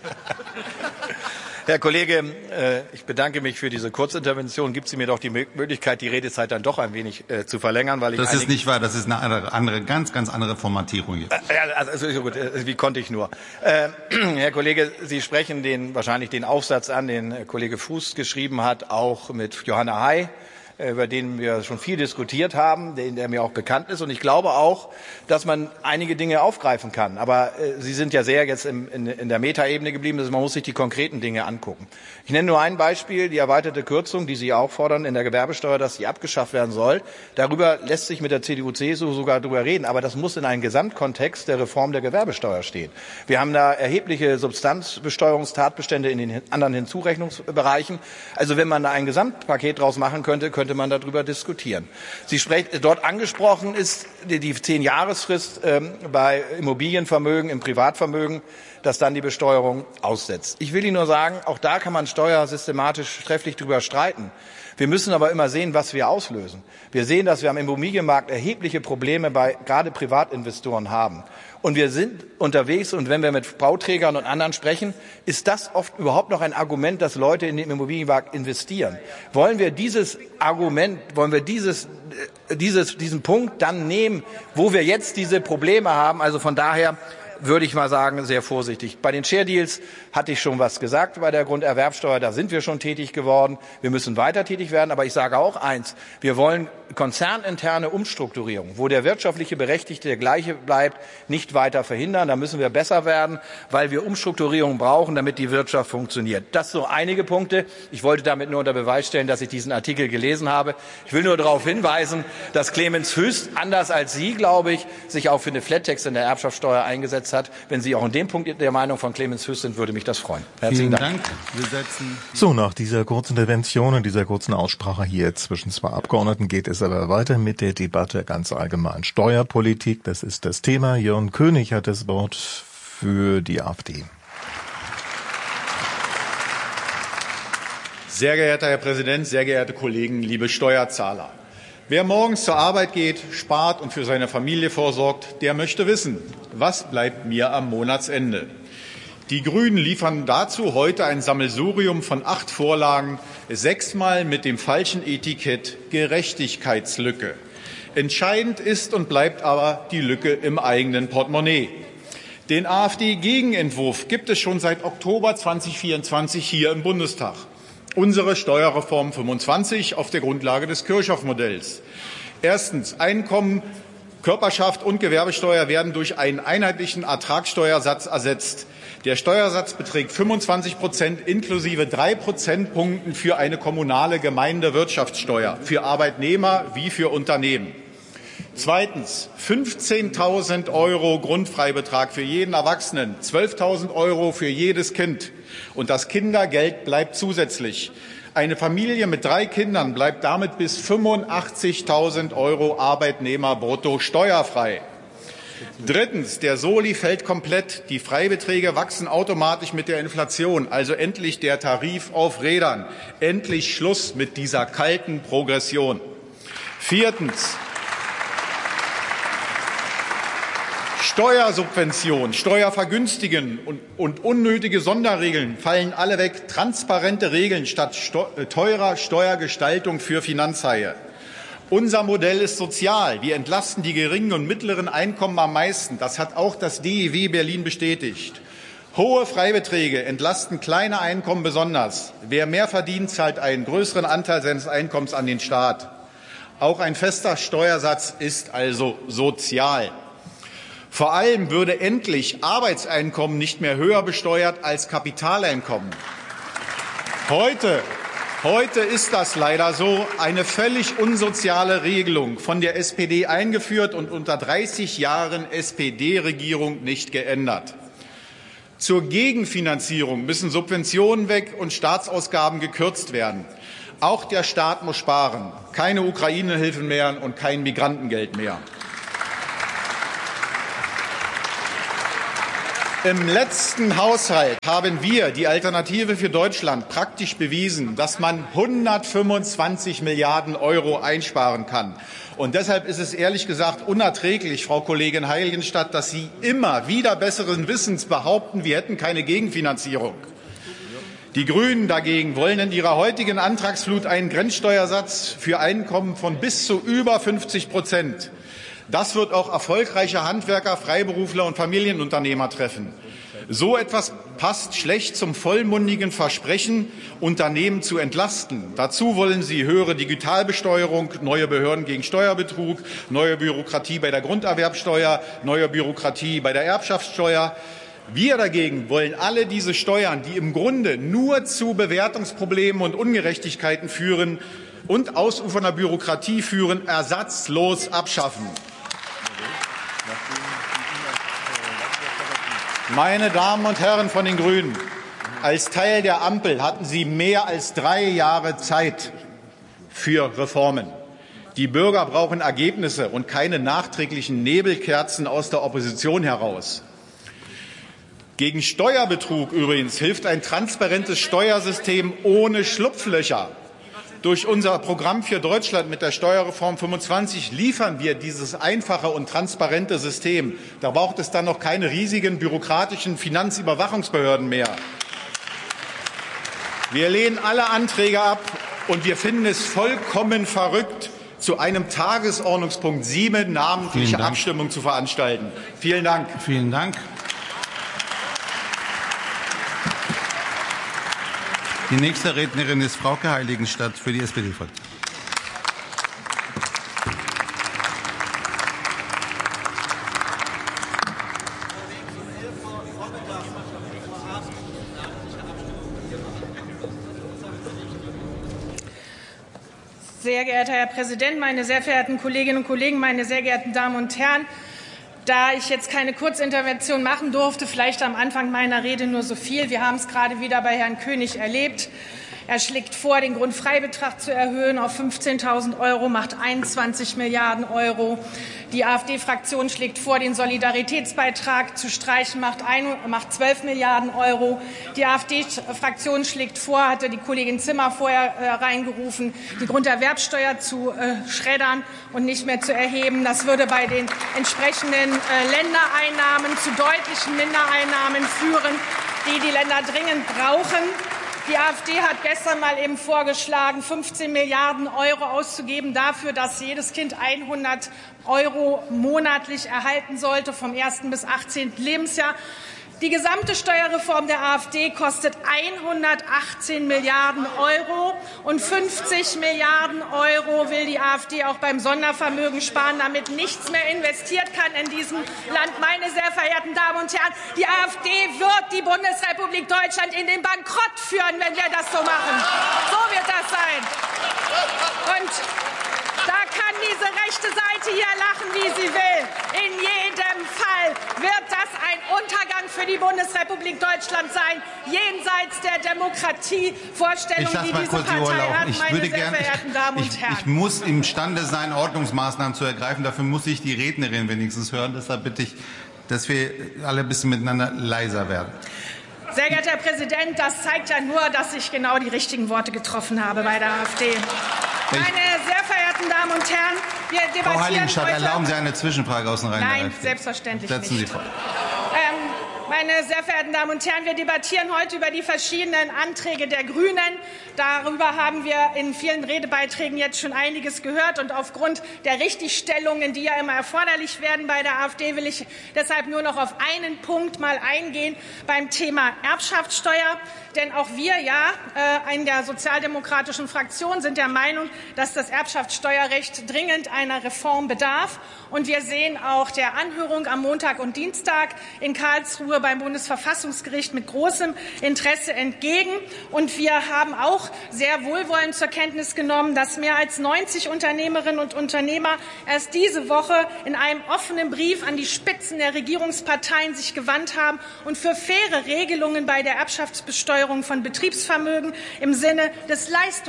Speaker 10: Herr Kollege, ich bedanke mich für diese Kurzintervention. Gibt Sie mir doch die Möglichkeit, die Redezeit dann doch ein wenig äh, zu verlängern, weil ich
Speaker 7: das ist nicht wahr. Das ist eine andere, andere, ganz, ganz andere Formatierung hier.
Speaker 10: Äh, also, also gut, wie konnte ich nur? Äh, Herr Kollege, Sie sprechen den wahrscheinlich den Aufsatz an, den Kollege Fuß geschrieben hat, auch mit Johanna Hay, über den wir schon viel diskutiert haben, der mir auch bekannt ist. Und ich glaube auch, dass man einige Dinge aufgreifen kann. Aber äh, Sie sind ja sehr jetzt im, in, in der Metaebene geblieben. Also man muss sich die konkreten Dinge angucken. Ich nenne nur ein Beispiel, die erweiterte Kürzung, die Sie auch fordern in der Gewerbesteuer, dass sie abgeschafft werden soll. Darüber lässt sich mit der C D U C S U sogar darüber reden. Aber das muss in einem Gesamtkontext der Reform der Gewerbesteuer stehen. Wir haben da erhebliche Substanzbesteuerungstatbestände in den anderen Hinzurechnungsbereichen. Also wenn man da ein Gesamtpaket draus machen könnte, könnte man darüber diskutieren. Sie sprechen, dort angesprochen ist die, die Zehn-Jahresfrist ähm, bei Immobilienvermögen, im Privatvermögen, dass dann die Besteuerung aussetzt. Ich will Ihnen nur sagen, auch da kann man Steuer systematisch trefflich darüber streiten. Wir müssen aber immer sehen, was wir auslösen. Wir sehen, dass wir am Immobilienmarkt erhebliche Probleme bei gerade Privatinvestoren haben. Und wir sind unterwegs, und wenn wir mit Bauträgern und anderen sprechen, ist das oft überhaupt noch ein Argument, dass Leute in den Immobilienmarkt investieren. Wollen wir dieses Argument, wollen wir dieses, dieses, diesen Punkt dann nehmen, wo wir jetzt diese Probleme haben? Also von daher würde ich mal sagen, sehr vorsichtig. Bei den Share Deals hatte ich schon was gesagt bei der Grunderwerbsteuer. Da sind wir schon tätig geworden. Wir müssen weiter tätig werden. Aber ich sage auch eins. Wir wollen konzerninterne Umstrukturierung, wo der wirtschaftliche Berechtigte der gleiche bleibt, nicht weiter verhindern. Da müssen wir besser werden, weil wir Umstrukturierung brauchen, damit die Wirtschaft funktioniert. Das sind so einige Punkte. Ich wollte damit nur unter Beweis stellen, dass ich diesen Artikel gelesen habe. Ich will nur darauf hinweisen, dass Clemens Hüst, anders als Sie, glaube ich, sich auch für eine Flat-Tax in der Erbschaftssteuer eingesetzt hat. Wenn Sie auch in dem Punkt der Meinung von Clemens Hüst sind, würde mich das freuen. Herzlichen
Speaker 7: Vielen
Speaker 10: Dank.
Speaker 7: Dank. Wir setzen
Speaker 3: So, nach dieser kurzen Intervention und dieser kurzen Aussprache hier zwischen zwei Abgeordneten geht es aber weiter mit der Debatte ganz allgemein. Steuerpolitik, das ist das Thema. Jörn König hat das Wort für die AfD.
Speaker 11: Sehr geehrter Herr Präsident, sehr geehrte Kollegen, liebe Steuerzahler. Wer morgens zur Arbeit geht, spart und für seine Familie vorsorgt, der möchte wissen, was bleibt mir am Monatsende? Die Grünen liefern dazu heute ein Sammelsurium von acht Vorlagen, sechsmal mit dem falschen Etikett Gerechtigkeitslücke. Entscheidend ist und bleibt aber die Lücke im eigenen Portemonnaie. Den AfD-Gegenentwurf gibt es schon seit Oktober zweitausendvierundzwanzig hier im Bundestag. Unsere Steuerreform fünfundzwanzig auf der Grundlage des Kirchhoff-Modells. Erstens, Einkommen, Körperschaft und Gewerbesteuer werden durch einen einheitlichen Ertragssteuersatz ersetzt. Der Steuersatz beträgt fünfundzwanzig Prozent inklusive drei Prozentpunkten für eine kommunale Gemeindewirtschaftssteuer, für Arbeitnehmer wie für Unternehmen. Zweitens, fünfzehntausend Euro Grundfreibetrag für jeden Erwachsenen, zwölftausend Euro für jedes Kind. Und das Kindergeld bleibt zusätzlich. Eine Familie mit drei Kindern bleibt damit bis fünfundachtzigtausend Euro Arbeitnehmer brutto steuerfrei. Drittens, der Soli fällt komplett. Die Freibeträge wachsen automatisch mit der Inflation. Also endlich der Tarif auf Rädern. Endlich Schluss mit dieser kalten Progression. Viertens, Steuersubvention, Steuervergünstigen und, und unnötige Sonderregeln fallen alle weg. Transparente Regeln statt sto- teurer Steuergestaltung für Finanzhaie. Unser Modell ist sozial. Wir entlasten die geringen und mittleren Einkommen am meisten. Das hat auch das D I W Berlin bestätigt. Hohe Freibeträge entlasten kleine Einkommen besonders. Wer mehr verdient, zahlt einen größeren Anteil seines Einkommens an den Staat. Auch ein fester Steuersatz ist also sozial. Vor allem würde endlich Arbeitseinkommen nicht mehr höher besteuert als Kapitaleinkommen. Heute, heute ist das leider so, eine völlig unsoziale Regelung, von der S P D eingeführt und unter dreißig Jahren S P D-Regierung nicht geändert. Zur Gegenfinanzierung müssen Subventionen weg und Staatsausgaben gekürzt werden. Auch der Staat muss sparen. Keine Ukraine-Hilfen mehr und kein Migrantengeld mehr. Im letzten Haushalt haben wir, die Alternative für Deutschland, praktisch bewiesen, dass man hundertfünfundzwanzig Milliarden Euro einsparen kann. Und deshalb ist es ehrlich gesagt unerträglich, Frau Kollegin Heiligenstadt, dass Sie immer wieder besseren Wissens behaupten, wir hätten keine Gegenfinanzierung. Die Grünen dagegen wollen in ihrer heutigen Antragsflut einen Grenzsteuersatz für Einkommen von bis zu über fünfzig Prozent. Das wird auch erfolgreiche Handwerker, Freiberufler und Familienunternehmer treffen. So etwas passt schlecht zum vollmundigen Versprechen, Unternehmen zu entlasten. Dazu wollen Sie höhere Digitalbesteuerung, neue Behörden gegen Steuerbetrug, neue Bürokratie bei der Grunderwerbsteuer, neue Bürokratie bei der Erbschaftssteuer. Wir dagegen wollen alle diese Steuern, die im Grunde nur zu Bewertungsproblemen und Ungerechtigkeiten führen und ausufernder Bürokratie führen, ersatzlos abschaffen. Meine Damen und Herren von den Grünen, als Teil der Ampel hatten Sie mehr als drei Jahre Zeit für Reformen. Die Bürger brauchen Ergebnisse und keine nachträglichen Nebelkerzen aus der Opposition heraus. Gegen Steuerbetrug übrigens hilft ein transparentes Steuersystem ohne Schlupflöcher. Durch unser Programm für Deutschland mit der Steuerreform fünfundzwanzig liefern wir dieses einfache und transparente System. Da braucht es dann noch keine riesigen bürokratischen Finanzüberwachungsbehörden mehr. Wir lehnen alle Anträge ab und wir finden es vollkommen verrückt, zu einem Tagesordnungspunkt sieben namentliche Abstimmung zu veranstalten. Vielen Dank.
Speaker 7: Vielen Dank. Die nächste Rednerin ist Frauke Heiligenstadt für die S P D-Fraktion.
Speaker 5: Sehr geehrter Herr Präsident, meine sehr verehrten Kolleginnen und Kollegen, meine sehr geehrten Damen und Herren! Da ich jetzt keine Kurzintervention machen durfte, vielleicht am Anfang meiner Rede nur so viel. Wir haben es gerade wieder bei Herrn König erlebt. Er schlägt vor, den Grundfreibetrag zu erhöhen auf fünfzehntausend Euro, macht einundzwanzig Milliarden Euro. Die AfD-Fraktion schlägt vor, den Solidaritätsbeitrag zu streichen, macht zwölf Milliarden Euro. Die AfD-Fraktion schlägt vor, hatte die Kollegin Zimmer vorher äh, reingerufen, die Grunderwerbsteuer zu äh, schreddern und nicht mehr zu erheben. Das würde bei den entsprechenden äh, Ländereinnahmen zu deutlichen Mindereinnahmen führen, die die Länder dringend brauchen. Die AfD hat gestern mal eben vorgeschlagen, fünfzehn Milliarden Euro auszugeben dafür, dass jedes Kind hundert Euro monatlich erhalten sollte vom ersten bis achtzehnten Lebensjahr. Die gesamte Steuerreform der AfD kostet hundertachtzehn Milliarden Euro und fünfzig Milliarden Euro will die AfD auch beim Sondervermögen sparen, damit nichts mehr investiert kann in diesem Land. Meine sehr verehrten Damen und Herren, die AfD wird die Bundesrepublik Deutschland in den Bankrott führen, wenn wir das so machen. So wird das sein. Und da kann diese rechte Seite hier lachen, wie sie will. In jedem Fall wird das ein Untergang für die Bundesrepublik Deutschland sein, jenseits der Demokratievorstellungen, die diese
Speaker 7: kurz,
Speaker 5: Partei hat,
Speaker 7: ich
Speaker 5: meine
Speaker 7: würde
Speaker 5: sehr
Speaker 7: gern,
Speaker 5: verehrten Damen
Speaker 7: ich,
Speaker 5: und Herren.
Speaker 7: Ich muss imstande sein, Ordnungsmaßnahmen zu ergreifen. Dafür muss ich die Rednerin wenigstens hören. Deshalb bitte ich, dass wir alle ein bisschen miteinander leiser werden.
Speaker 5: Sehr geehrter Herr Präsident, das zeigt ja nur, dass ich genau die richtigen Worte getroffen habe bei der AfD. Meine sehr verehrten Damen und Herren, wir debattieren
Speaker 7: Frau Heiligenstadt,
Speaker 5: heute...
Speaker 7: erlauben Sie eine Zwischenfrage aus den Reihen der
Speaker 5: Nein,
Speaker 7: AfD?
Speaker 5: selbstverständlich
Speaker 7: Setzen
Speaker 5: nicht.
Speaker 7: Sie fort.
Speaker 5: Ähm, meine meine sehr verehrten Damen und Herren, wir debattieren heute über die verschiedenen Anträge der Grünen. Darüber haben wir in vielen Redebeiträgen jetzt schon einiges gehört. Und aufgrund der Richtigstellungen, die ja immer erforderlich werden bei der AfD, will ich deshalb nur noch auf einen Punkt mal eingehen beim Thema Erbschaftssteuer. Denn auch wir ja in der sozialdemokratischen Fraktion sind der Meinung, dass das Erbschaftssteuerrecht dringend einer Reform bedarf. Und wir sehen auch der Anhörung am Montag und Dienstag in Karlsruhe beim Bundesverfassungsgericht mit großem Interesse entgegen. Und wir haben auch sehr wohlwollend zur Kenntnis genommen, dass mehr als neunzig Unternehmerinnen und Unternehmer erst diese Woche in einem offenen Brief an die Spitzen der Regierungsparteien sich gewandt haben und für faire Regelungen bei der Erbschaftsbesteuerung von Betriebsvermögen im Sinne des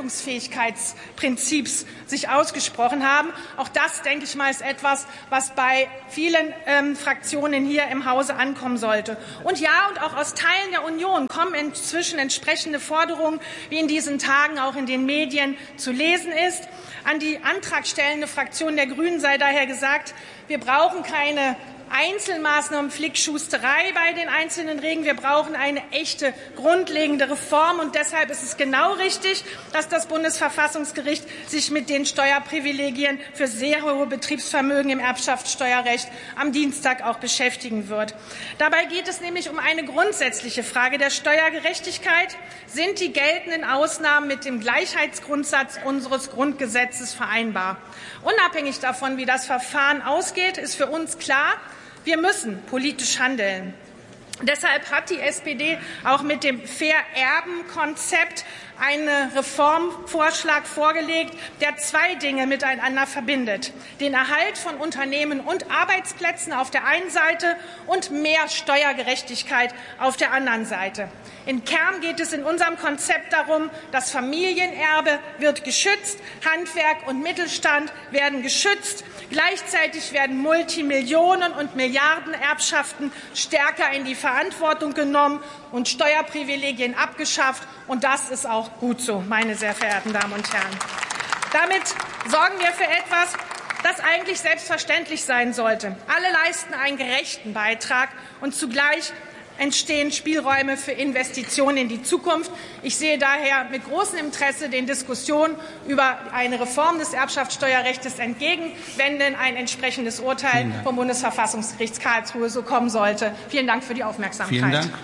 Speaker 5: Leistungsfähigkeitsprinzips sich ausgesprochen haben. Auch das, denke ich mal, ist etwas, was bei vielen ähm, Fraktionen hier im Hause ankommen sollte. Und ja, und auch aus Teilen der Union kommen inzwischen entsprechende Forderungen, wie in diesen Tagen auch in den Medien zu lesen ist. An die antragstellende Fraktion der Grünen sei daher gesagt, wir brauchen keine Einzelmaßnahmen, Flickschusterei bei den einzelnen Regeln. Wir brauchen eine echte, grundlegende Reform. Und deshalb ist es genau richtig, dass das Bundesverfassungsgericht sich mit den Steuerprivilegien für sehr hohe Betriebsvermögen im Erbschaftssteuerrecht am Dienstag auch beschäftigen wird. Dabei geht es nämlich um eine grundsätzliche Frage der Steuergerechtigkeit. Sind die geltenden Ausnahmen mit dem Gleichheitsgrundsatz unseres Grundgesetzes vereinbar? Unabhängig davon, wie das Verfahren ausgeht, ist für uns klar, wir müssen politisch handeln. Deshalb hat die S P D auch mit dem Fair-Erben-Konzept einen Reformvorschlag vorgelegt, der zwei Dinge miteinander verbindet. Den Erhalt von Unternehmen und Arbeitsplätzen auf der einen Seite und mehr Steuergerechtigkeit auf der anderen Seite. Im Kern geht es in unserem Konzept darum, das Familienerbe wird geschützt, Handwerk und Mittelstand werden geschützt. Gleichzeitig werden Multimillionen- und Milliardenerbschaften stärker in die Verantwortung genommen und Steuerprivilegien abgeschafft. Und das ist auch gut so, meine sehr verehrten Damen und Herren. Damit sorgen wir für etwas, das eigentlich selbstverständlich sein sollte. Alle leisten einen gerechten Beitrag und zugleich entstehen Spielräume für Investitionen in die Zukunft. Ich sehe daher mit großem Interesse den Diskussionen über eine Reform des Erbschaftssteuerrechts entgegen, wenn denn ein entsprechendes Urteil vom Bundesverfassungsgericht Karlsruhe so kommen sollte. Vielen Dank für die Aufmerksamkeit.
Speaker 7: Vielen Dank.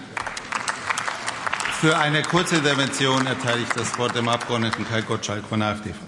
Speaker 7: Für eine kurze Intervention erteile ich das Wort dem Abgeordneten Kai Gottschalk von der AfD-Fraktion.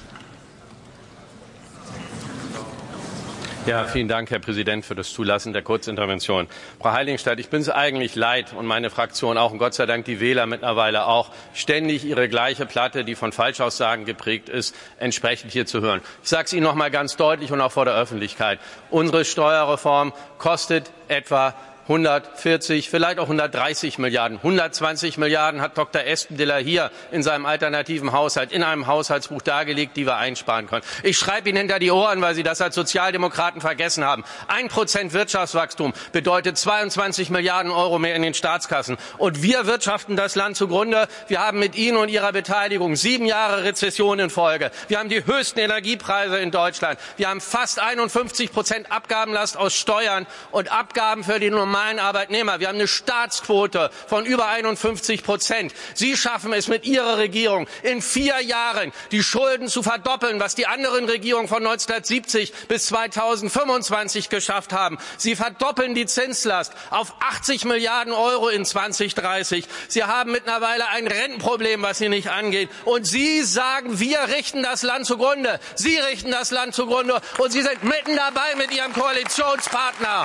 Speaker 12: Ja, vielen Dank, Herr Präsident, für das Zulassen der Kurzintervention. Frau Heiligenstadt, ich bin es eigentlich leid und meine Fraktion auch und Gott sei Dank die Wähler mittlerweile auch, ständig ihre gleiche Platte, die von Falschaussagen geprägt ist, entsprechend hier zu hören. Ich sage es Ihnen noch mal ganz deutlich und auch vor der Öffentlichkeit. Unsere Steuerreform kostet etwa hundertvierzig, vielleicht auch hundertdreißig Milliarden. hundertzwanzig Milliarden hat Doktor Espendiller hier in seinem alternativen Haushalt, in einem Haushaltsbuch dargelegt, die wir einsparen können. Ich schreibe Ihnen hinter die Ohren, weil Sie das als Sozialdemokraten vergessen haben. Ein Prozent Wirtschaftswachstum bedeutet zweiundzwanzig Milliarden Euro mehr in den Staatskassen. Und wir wirtschaften das Land zugrunde. Wir haben mit Ihnen und Ihrer Beteiligung sieben Jahre Rezession in Folge. Wir haben die höchsten Energiepreise in Deutschland. Wir haben fast einundfünfzig Prozent Abgabenlast aus Steuern und Abgaben für die normalen Arbeitnehmer. Wir haben eine Staatsquote von über einundfünfzig Prozent. Sie schaffen es mit Ihrer Regierung in vier Jahren, die Schulden zu verdoppeln, was die anderen Regierungen von neunzehnhundertsiebzig bis zweitausendfünfundzwanzig geschafft haben. Sie verdoppeln die Zinslast auf achtzig Milliarden Euro in zweitausenddreißig. Sie haben mittlerweile ein Rentenproblem, was Sie nicht angeht. Und Sie sagen, wir richten das Land zugrunde. Sie richten das Land zugrunde. Und Sie sind mitten dabei mit Ihrem Koalitionspartner.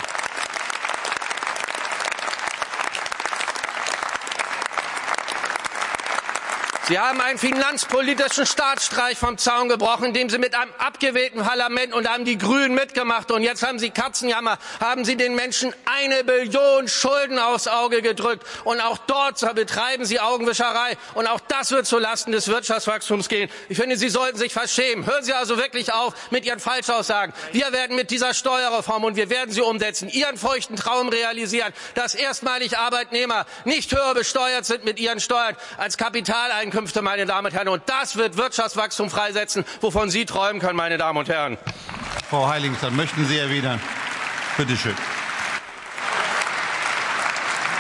Speaker 12: Sie haben einen finanzpolitischen Staatsstreich vom Zaun gebrochen, indem Sie mit einem abgewählten Parlament und haben die Grünen mitgemacht. Und jetzt haben Sie Katzenjammer, haben Sie den Menschen eine Billion Schulden aufs Auge gedrückt. Und auch dort betreiben Sie Augenwischerei. Und auch das wird zulasten des Wirtschaftswachstums gehen. Ich finde, Sie sollten sich verschämen. Hören Sie also wirklich auf mit Ihren Falschaussagen. Wir werden mit dieser Steuerreform, und wir werden sie umsetzen, Ihren feuchten Traum realisieren, dass erstmalig Arbeitnehmer nicht höher besteuert sind mit ihren Steuern als Kapitaleinkünfte. Meine Damen und Herren, und das wird Wirtschaftswachstum freisetzen, wovon Sie träumen können, meine Damen und Herren.
Speaker 7: Frau Heiligenstadt, möchten Sie erwidern? Bitte schön.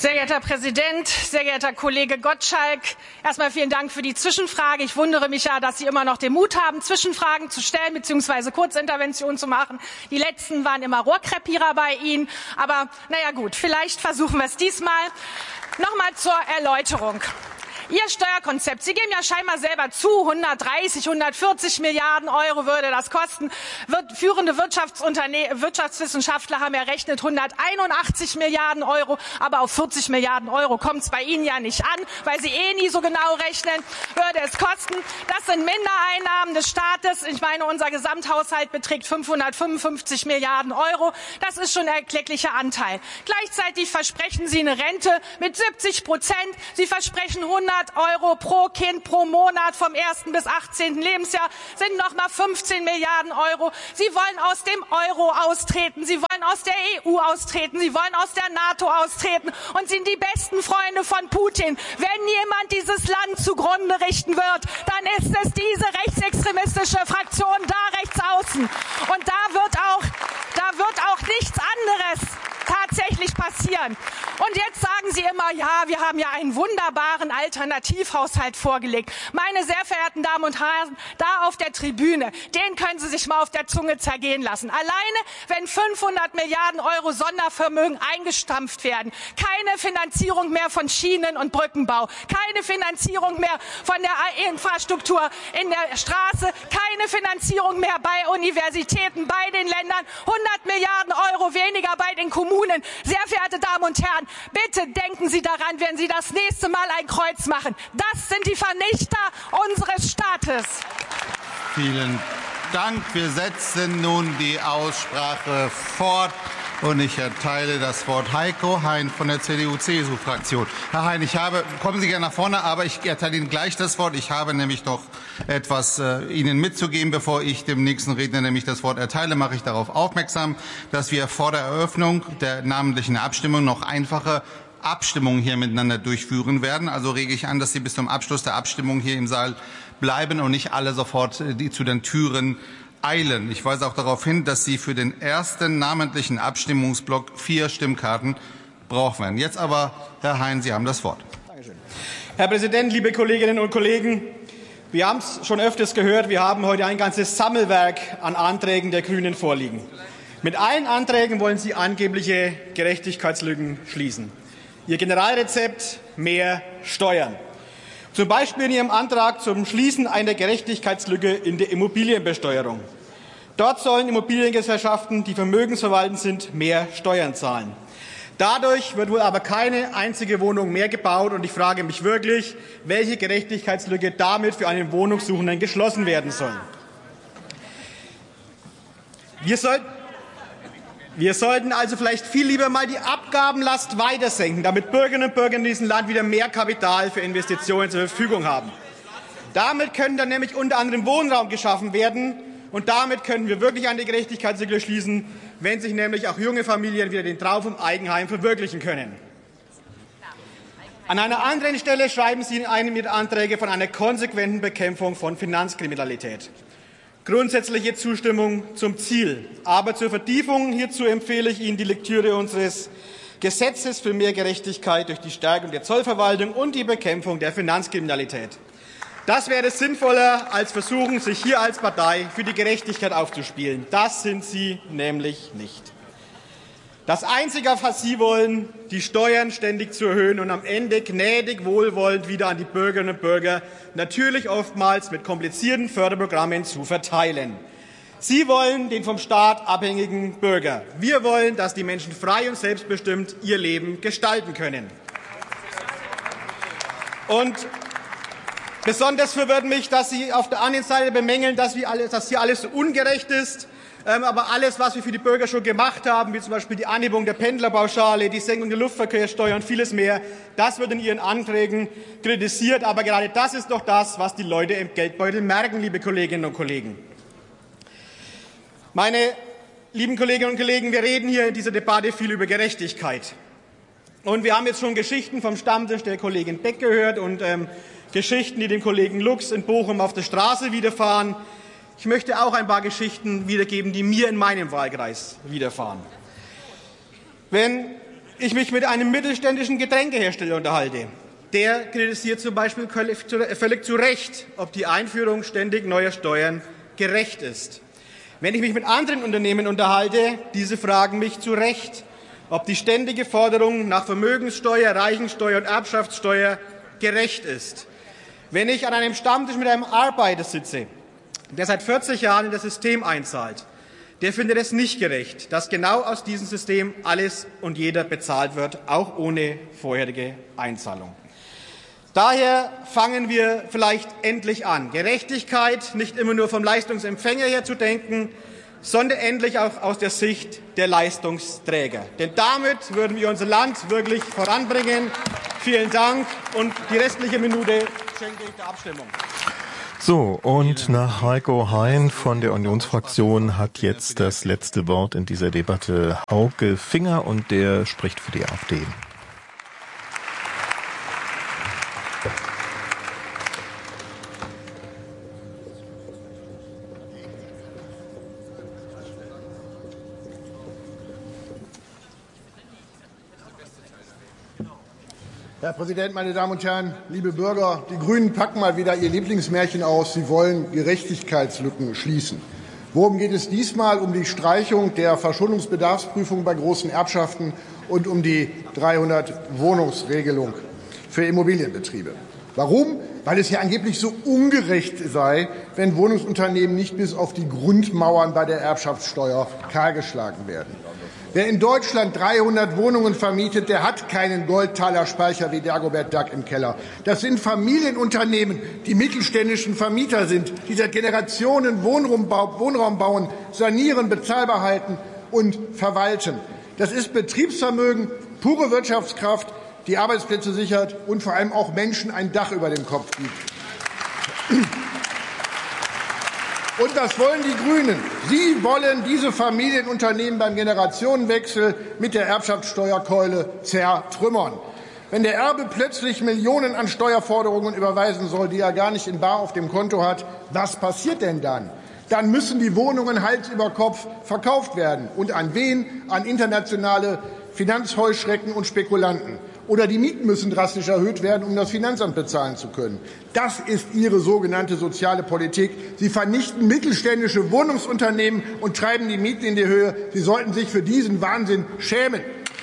Speaker 13: Sehr geehrter Herr Präsident, sehr geehrter Kollege Gottschalk, erst einmal vielen Dank für die Zwischenfrage. Ich wundere mich ja, dass Sie immer noch den Mut haben, Zwischenfragen zu stellen bzw. Kurzinterventionen zu machen. Die letzten waren immer Rohrkrepierer bei Ihnen. Aber naja gut, vielleicht versuchen wir es diesmal. Nochmal zur Erläuterung. Ihr Steuerkonzept, Sie geben ja scheinbar selber zu, hundertdreißig, hundertvierzig Milliarden Euro würde das kosten. Führende Wirtschaftswissenschaftler haben errechnet hunderteinundachtzig Milliarden Euro, aber auf vierzig Milliarden Euro kommt es bei Ihnen ja nicht an, weil Sie eh nie so genau rechnen, würde es kosten. Das sind Mindereinnahmen des Staates. Ich meine, unser Gesamthaushalt beträgt fünfhundertfünfundfünfzig Milliarden Euro. Das ist schon ein erklecklicher Anteil. Gleichzeitig versprechen Sie eine Rente mit siebzig Prozent. Sie versprechen hundert Euro pro Kind pro Monat vom ersten bis achtzehnten Lebensjahr, sind noch mal fünfzehn Milliarden Euro. Sie wollen aus dem Euro austreten, Sie wollen aus der E U austreten, Sie wollen aus der NATO austreten und sind die besten Freunde von Putin. Wenn jemand dieses Land zugrunde richten wird, dann ist es diese rechtsextremistische Fraktion da rechts außen. Und da wird auch, da wird auch nichts anderes tatsächlich passieren. Und jetzt sagen Sie immer, ja, wir haben ja einen wunderbaren Alternativhaushalt vorgelegt. Meine sehr verehrten Damen und Herren, da auf der Tribüne, den können Sie sich mal auf der Zunge zergehen lassen. Alleine, wenn fünfhundert Milliarden Euro Sondervermögen eingestampft werden, keine Finanzierung mehr von Schienen- und Brückenbau, keine Finanzierung mehr von der Infrastruktur in der Straße, keine Finanzierung mehr bei Universitäten, bei den Ländern, hundert Milliarden Euro weniger bei den Kommunen. Sehr verehrte Damen und Herren, bitte denken Sie daran, wenn Sie das nächste Mal ein Kreuz machen. Das sind die Vernichter unseres Staates.
Speaker 7: Vielen Dank. Wir setzen nun die Aussprache fort. Und ich erteile das Wort Heiko Hein von der C D U C S U-Fraktion. Herr Hein, ich habe, kommen Sie gerne nach vorne, aber ich erteile Ihnen gleich das Wort. Ich habe nämlich noch etwas äh, Ihnen mitzugeben. Bevor ich dem nächsten Redner nämlich das Wort erteile, mache ich darauf aufmerksam, dass wir vor der Eröffnung der namentlichen Abstimmung noch einfache Abstimmungen hier miteinander durchführen werden. Also rege ich an, dass Sie bis zum Abschluss der Abstimmung hier im Saal bleiben und nicht alle sofort äh, die zu den Türen eilen. Ich weise auch darauf hin, dass Sie für den ersten namentlichen Abstimmungsblock vier Stimmkarten brauchen werden. Jetzt aber, Herr Hein, Sie haben das Wort.
Speaker 10: Dankeschön. Herr Präsident, liebe Kolleginnen und Kollegen! Wir haben es schon öfters gehört, wir haben heute ein ganzes Sammelwerk an Anträgen der Grünen vorliegen. Mit allen Anträgen wollen Sie angebliche Gerechtigkeitslücken schließen. Ihr Generalrezept: mehr Steuern. Zum Beispiel in Ihrem Antrag zum Schließen einer Gerechtigkeitslücke in der Immobilienbesteuerung. Dort sollen Immobiliengesellschaften, die vermögensverwaltend sind, mehr Steuern zahlen. Dadurch wird wohl aber keine einzige Wohnung mehr gebaut. Und ich frage mich wirklich, welche Gerechtigkeitslücke damit für einen Wohnungssuchenden geschlossen werden soll. Wir sollten Wir sollten also vielleicht viel lieber mal die Abgabenlast weiter senken, damit Bürgerinnen und Bürger in diesem Land wieder mehr Kapital für Investitionen zur Verfügung haben. Damit können dann nämlich unter anderem Wohnraum geschaffen werden. Und damit können wir wirklich eine Gerechtigkeitslücke schließen, wenn sich nämlich auch junge Familien wieder den Traum vom Eigenheim verwirklichen können. An einer anderen Stelle schreiben Sie in einem Ihrer Anträge von einer konsequenten Bekämpfung von Finanzkriminalität. Grundsätzliche Zustimmung zum Ziel. Aber zur Vertiefung hierzu empfehle ich Ihnen die Lektüre unseres Gesetzes für mehr Gerechtigkeit durch die Stärkung der Zollverwaltung und die Bekämpfung der Finanzkriminalität. Das wäre sinnvoller, als versuchen, sich hier als Partei für die Gerechtigkeit aufzuspielen. Das sind Sie nämlich nicht. Das Einzige, was Sie wollen, die Steuern ständig zu erhöhen und am Ende gnädig wohlwollend wieder an die Bürgerinnen und Bürger, natürlich oftmals mit komplizierten Förderprogrammen, zu verteilen. Sie wollen den vom Staat abhängigen Bürger. Wir wollen, dass die Menschen frei und selbstbestimmt ihr Leben gestalten können. Und besonders verwirrt mich, dass Sie auf der anderen Seite bemängeln, dass, wir alles, dass hier alles so ungerecht ist. Ähm, aber alles, was wir für die Bürger schon gemacht haben, wie zum Beispiel die Anhebung der Pendlerpauschale, die Senkung der Luftverkehrssteuer und vieles mehr, das wird in Ihren Anträgen kritisiert. Aber gerade das ist doch das, was die Leute im Geldbeutel merken, liebe Kolleginnen und Kollegen. Meine lieben Kolleginnen und Kollegen, wir reden hier in dieser Debatte viel über Gerechtigkeit. Und wir haben jetzt schon Geschichten vom Stammtisch der Kollegin Beck gehört und ähm, Geschichten, die dem Kollegen Lux in Bochum auf der Straße widerfahren. Ich möchte auch ein paar Geschichten wiedergeben, die mir in meinem Wahlkreis widerfahren. Wenn
Speaker 14: ich mich mit einem mittelständischen Getränkehersteller unterhalte, der kritisiert zum Beispiel völlig zu Recht, ob die Einführung ständig neuer Steuern gerecht ist. Wenn ich mich mit anderen Unternehmen unterhalte, diese fragen mich zu Recht, ob die ständige Forderung nach Vermögenssteuer, Reichensteuer und Erbschaftssteuer gerecht ist. Wenn ich an einem Stammtisch mit einem Arbeiter sitze, der seit vierzig Jahren in das System einzahlt, der findet es nicht gerecht, dass genau aus diesem System alles und jeder bezahlt wird, auch ohne vorherige Einzahlung. Daher fangen wir vielleicht endlich an, Gerechtigkeit nicht immer nur vom Leistungsempfänger her zu denken, sondern endlich auch aus der Sicht der Leistungsträger. Denn damit würden wir unser Land wirklich voranbringen. Vielen Dank und die restliche Minute schenke ich der Abstimmung.
Speaker 3: So, und nach Heiko Hein von der Unionsfraktion hat jetzt das letzte Wort in dieser Debatte Hauke Finger, und der spricht für die AfD.
Speaker 15: Herr Präsident, meine Damen und Herren, liebe Bürger! Die Grünen packen mal wieder ihr Lieblingsmärchen aus. Sie wollen Gerechtigkeitslücken schließen. Worum geht es diesmal? Um die Streichung der Verschuldungsbedarfsprüfung bei großen Erbschaften und um die dreihundert-Wohnungsregelung für Immobilienbetriebe. Warum? Weil es ja angeblich so ungerecht sei, wenn Wohnungsunternehmen nicht bis auf die Grundmauern bei der Erbschaftssteuer kahlgeschlagen werden. Wer in Deutschland dreihundert Wohnungen vermietet, der hat keinen Goldtaler-Speicher wie Dagobert Duck im Keller. Das sind Familienunternehmen, die mittelständischen Vermieter sind, die seit Generationen Wohnraum bauen, sanieren, bezahlbar halten und verwalten. Das ist Betriebsvermögen, pure Wirtschaftskraft, die Arbeitsplätze sichert und vor allem auch Menschen ein Dach über dem Kopf gibt. Und was wollen die Grünen? Sie wollen diese Familienunternehmen beim Generationenwechsel mit der Erbschaftssteuerkeule zertrümmern. Wenn der Erbe plötzlich Millionen an Steuerforderungen überweisen soll, die er gar nicht in bar auf dem Konto hat, was passiert denn dann? Dann müssen die Wohnungen Hals über Kopf verkauft werden. Und an wen? An internationale Finanzheuschrecken und Spekulanten. Oder die Mieten müssen drastisch erhöht werden, um das Finanzamt bezahlen zu können. Das ist Ihre sogenannte soziale Politik. Sie vernichten mittelständische Wohnungsunternehmen und treiben die Mieten in die Höhe. Sie sollten sich für diesen Wahnsinn schämen.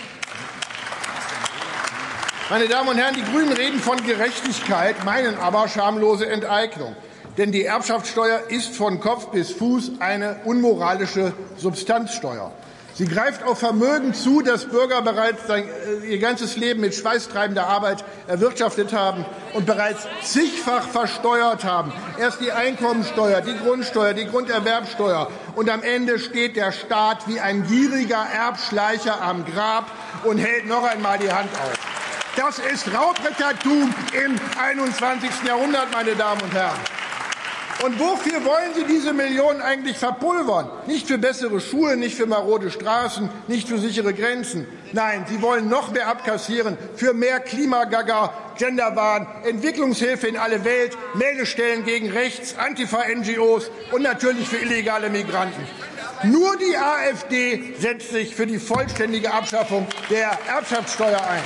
Speaker 15: Meine Damen und Herren, die Grünen reden von Gerechtigkeit, meinen aber schamlose Enteignung. Denn die Erbschaftssteuer ist von Kopf bis Fuß eine unmoralische Substanzsteuer. Sie greift auf Vermögen zu, das Bürger bereits sein, ihr ganzes Leben mit schweißtreibender Arbeit erwirtschaftet haben und bereits zigfach versteuert haben. Erst die Einkommensteuer, die Grundsteuer, die Grunderwerbsteuer. Und am Ende steht der Staat wie ein gieriger Erbschleicher am Grab und hält noch einmal die Hand auf. Das ist Raubrittertum im einundzwanzigsten Jahrhundert, meine Damen und Herren. Und wofür wollen Sie diese Millionen eigentlich verpulvern? Nicht für bessere Schulen, nicht für marode Straßen, nicht für sichere Grenzen. Nein, Sie wollen noch mehr abkassieren für mehr Klimagaga, Genderwahn, Entwicklungshilfe in alle Welt, Meldestellen gegen rechts, Antifa-N G Os und natürlich für illegale Migranten. Nur die AfD setzt sich für die vollständige Abschaffung der Erbschaftssteuer ein.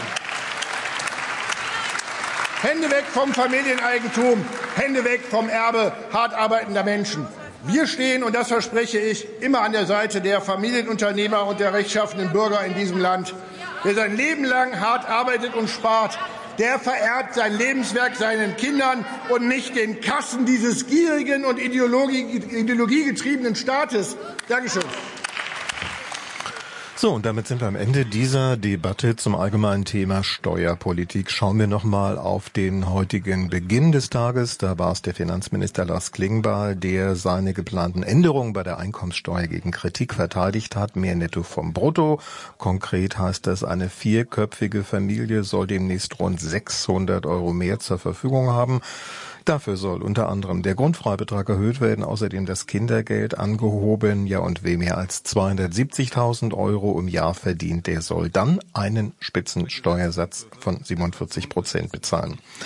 Speaker 15: Hände weg vom Familieneigentum, Hände weg vom Erbe hart arbeitender Menschen. Wir stehen, und das verspreche ich, immer an der Seite der Familienunternehmer und der rechtschaffenen Bürger in diesem Land. Wer sein Leben lang hart arbeitet und spart, der vererbt sein Lebenswerk seinen Kindern und nicht den Kassen dieses gierigen und ideologiegetriebenen Staates. Dankeschön.
Speaker 3: So, und damit sind wir am Ende dieser Debatte zum allgemeinen Thema Steuerpolitik. Schauen wir noch mal auf den heutigen Beginn des Tages. Da war es der Finanzminister Lars Klingbeil, der seine geplanten Änderungen bei der Einkommenssteuer gegen Kritik verteidigt hat. Mehr Netto vom Brutto. Konkret heißt das, eine vierköpfige Familie soll demnächst rund sechshundert Euro mehr zur Verfügung haben. Dafür soll unter anderem der Grundfreibetrag erhöht werden, außerdem das Kindergeld angehoben. Ja, und wer mehr als zweihundertsiebzigtausend Euro im Jahr verdient, der soll dann einen Spitzensteuersatz von siebenundvierzig Prozent bezahlen.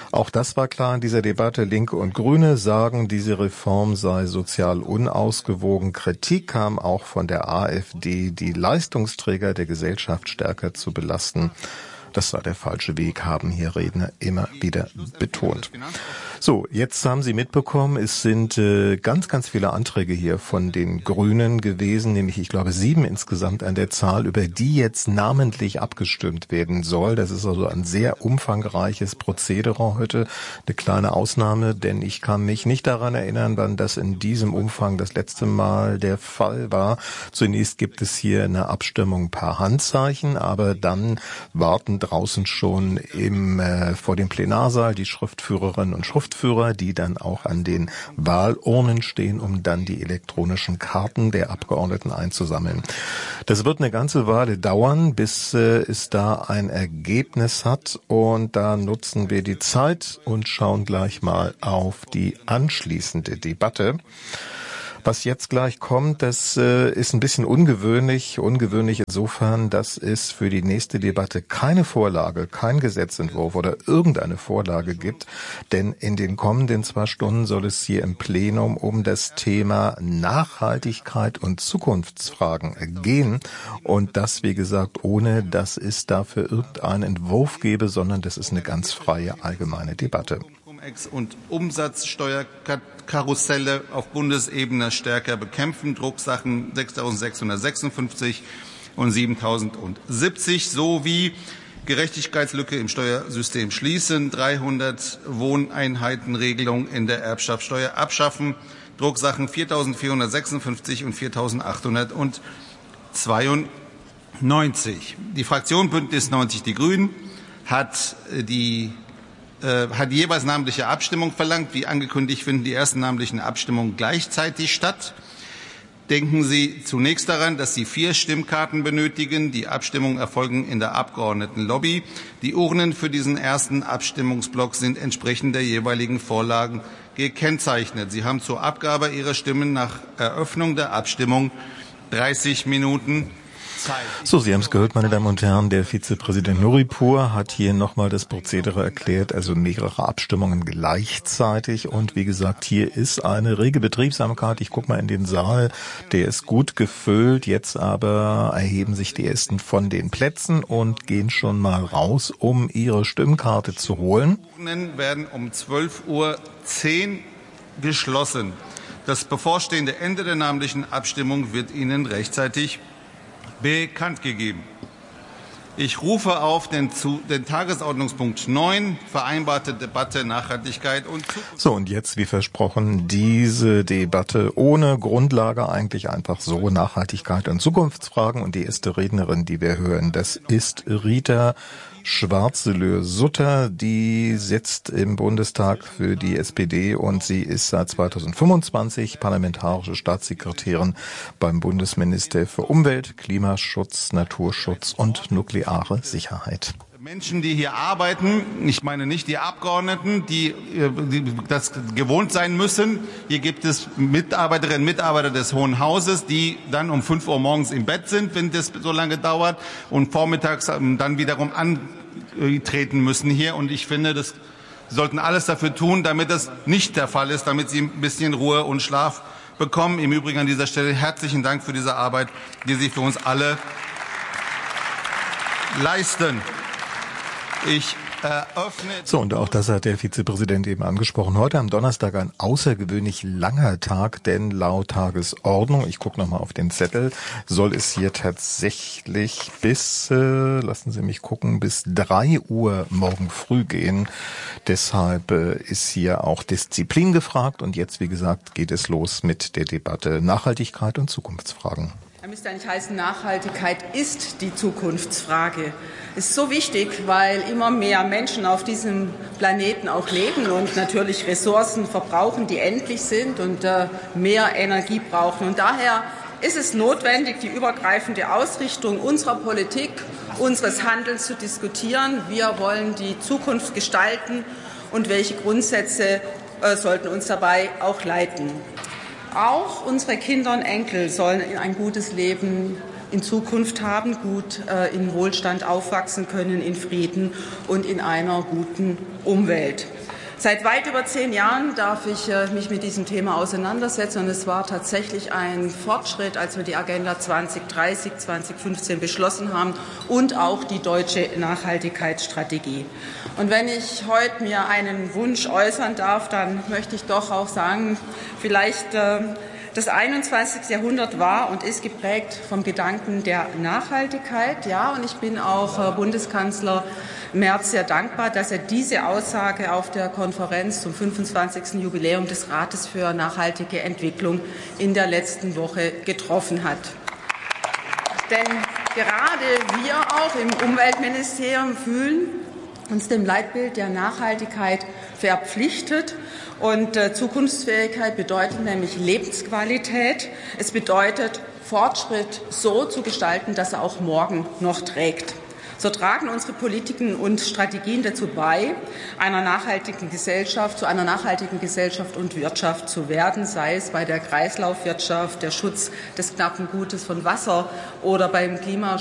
Speaker 3: Auch das war klar in dieser Debatte. Linke und Grüne sagen, diese Reform sei sozial unausgewogen. Kritik kam auch von der AfD, die Leistungsträger der Gesellschaft stärker zu belasten. Das sei der falsche Weg, haben hier Redner immer wieder betont. So, jetzt haben Sie mitbekommen, es sind äh, ganz, ganz viele Anträge hier von den Grünen gewesen, nämlich ich glaube sieben insgesamt an der Zahl, über die jetzt namentlich abgestimmt werden soll. Das ist also ein sehr umfangreiches Prozedere heute. Eine kleine Ausnahme, denn ich kann mich nicht daran erinnern, wann das in diesem Umfang das letzte Mal der Fall war. Zunächst gibt es hier eine Abstimmung per Handzeichen, aber dann warten draußen schon im äh, vor dem Plenarsaal die Schriftführerinnen und Schriftführer, die dann auch an den Wahlurnen stehen, um dann die elektronischen Karten der Abgeordneten einzusammeln. Das wird eine ganze Weile dauern, bis äh, es da ein Ergebnis hat, und da nutzen wir die Zeit und schauen gleich mal auf die anschließende Debatte. Was jetzt gleich kommt, das äh, ist ein bisschen ungewöhnlich. Ungewöhnlich insofern, dass es für die nächste Debatte keine Vorlage, kein Gesetzentwurf oder irgendeine Vorlage gibt. Denn in den kommenden zwei Stunden soll es hier im Plenum um das Thema Nachhaltigkeit und Zukunftsfragen gehen. Und das, wie gesagt, ohne dass es dafür irgendeinen Entwurf gäbe, sondern das ist eine ganz freie, allgemeine Debatte.
Speaker 7: Und Umsatzsteuerkarusselle auf Bundesebene stärker bekämpfen. Drucksachen sechstausendsechshundertsechsundfünfzig und siebentausendsiebzig sowie Gerechtigkeitslücke im Steuersystem schließen, dreihundert Wohneinheitenregelung in der Erbschaftssteuer abschaffen. Drucksachen viertausendvierhundertsechsundfünfzig und viertausendachthundertzweiundneunzig. Die Fraktion Bündnis neunzig Die Grünen hat die hat jeweils namentliche Abstimmung verlangt. Wie angekündigt finden die ersten namentlichen Abstimmungen gleichzeitig statt. Denken Sie zunächst daran, dass Sie vier Stimmkarten benötigen. Die Abstimmungen erfolgen in der Abgeordnetenlobby. Die Urnen für diesen ersten Abstimmungsblock sind entsprechend der jeweiligen Vorlagen gekennzeichnet. Sie haben zur Abgabe Ihrer Stimmen nach Eröffnung der Abstimmung dreißig Minuten Zeit.
Speaker 3: So, Sie haben es gehört, meine Damen und Herren, der Vizepräsident Nuripur hat hier nochmal das Prozedere erklärt, also mehrere Abstimmungen gleichzeitig, und wie gesagt, hier ist eine rege Betriebsamkeit. Ich gucke mal in den Saal, der ist gut gefüllt, jetzt aber erheben sich die Ersten von den Plätzen und gehen schon mal raus, um ihre Stimmkarte zu holen.
Speaker 7: Die Urnen werden um zwölf Uhr zehn geschlossen. Das bevorstehende Ende der namentlichen Abstimmung wird Ihnen rechtzeitig bekannt gegeben. Ich rufe auf den, zu, den Tagesordnungspunkt neun, vereinbarte Debatte Nachhaltigkeit und Zukunft.
Speaker 3: So, und jetzt, wie versprochen, diese Debatte ohne Grundlage, eigentlich einfach so Nachhaltigkeit und Zukunftsfragen. Und die erste Rednerin, die wir hören, das ist Rita Schwarzelöhr-Sutter, die sitzt im Bundestag für die S P D und sie ist seit zweitausendfünfundzwanzig parlamentarische Staatssekretärin beim Bundesminister für Umwelt, Klimaschutz, Naturschutz und nukleare Sicherheit.
Speaker 7: Menschen, die hier arbeiten, ich meine nicht die Abgeordneten, die, die das gewohnt sein müssen. Hier gibt es Mitarbeiterinnen und Mitarbeiter des Hohen Hauses, die dann um fünf Uhr morgens im Bett sind, wenn das so lange dauert, und vormittags dann wiederum antreten müssen hier. Und ich finde, das sollten alles dafür tun, damit das nicht der Fall ist, damit sie ein bisschen Ruhe und Schlaf bekommen. Im Übrigen an dieser Stelle herzlichen Dank für diese Arbeit, die Sie für uns alle leisten. Ich eröffne.
Speaker 3: So, und auch das hat der Vizepräsident eben angesprochen. Heute am Donnerstag ein außergewöhnlich langer Tag, denn laut Tagesordnung, ich gucke nochmal auf den Zettel, soll es hier tatsächlich bis, äh, lassen Sie mich gucken, bis drei Uhr morgen früh gehen. Deshalb äh, ist hier auch Disziplin gefragt, und jetzt, wie gesagt, geht es los mit der Debatte Nachhaltigkeit und Zukunftsfragen.
Speaker 16: Da müsste eigentlich heißen, Nachhaltigkeit ist die Zukunftsfrage. Es ist so wichtig, weil immer mehr Menschen auf diesem Planeten auch leben und natürlich Ressourcen verbrauchen, die endlich sind und äh, mehr Energie brauchen. Und daher ist es notwendig, die übergreifende Ausrichtung unserer Politik, unseres Handelns zu diskutieren. Wir wollen die Zukunft gestalten, und welche Grundsätze äh, sollten uns dabei auch leiten. Auch unsere Kinder und Enkel sollen ein gutes Leben in Zukunft haben, gut in Wohlstand aufwachsen können, in Frieden und in einer guten Umwelt. Seit weit über zehn Jahren darf ich mich mit diesem Thema auseinandersetzen, und es war tatsächlich ein Fortschritt, als wir die Agenda zwanzig dreißig, zwanzig fünfzehn beschlossen haben und auch die deutsche Nachhaltigkeitsstrategie. Und wenn ich heute mir einen Wunsch äußern darf, dann möchte ich doch auch sagen, vielleicht äh, das einundzwanzigste Jahrhundert war und ist geprägt vom Gedanken der Nachhaltigkeit. Ja, und ich bin auch äh, Bundeskanzler Merz sehr dankbar, dass er diese Aussage auf der Konferenz zum fünfundzwanzigsten Jubiläum des Rates für nachhaltige Entwicklung in der letzten Woche getroffen hat. Denn gerade wir auch im Umweltministerium fühlen uns dem Leitbild der Nachhaltigkeit verpflichtet. Und äh, Zukunftsfähigkeit bedeutet nämlich Lebensqualität. Es bedeutet, Fortschritt so zu gestalten, dass er auch morgen noch trägt. So tragen unsere Politiken und Strategien dazu bei, einer nachhaltigen Gesellschaft, zu einer nachhaltigen Gesellschaft und Wirtschaft zu werden, sei es bei der Kreislaufwirtschaft, der Schutz des knappen Gutes von Wasser oder beim Klimaschutz.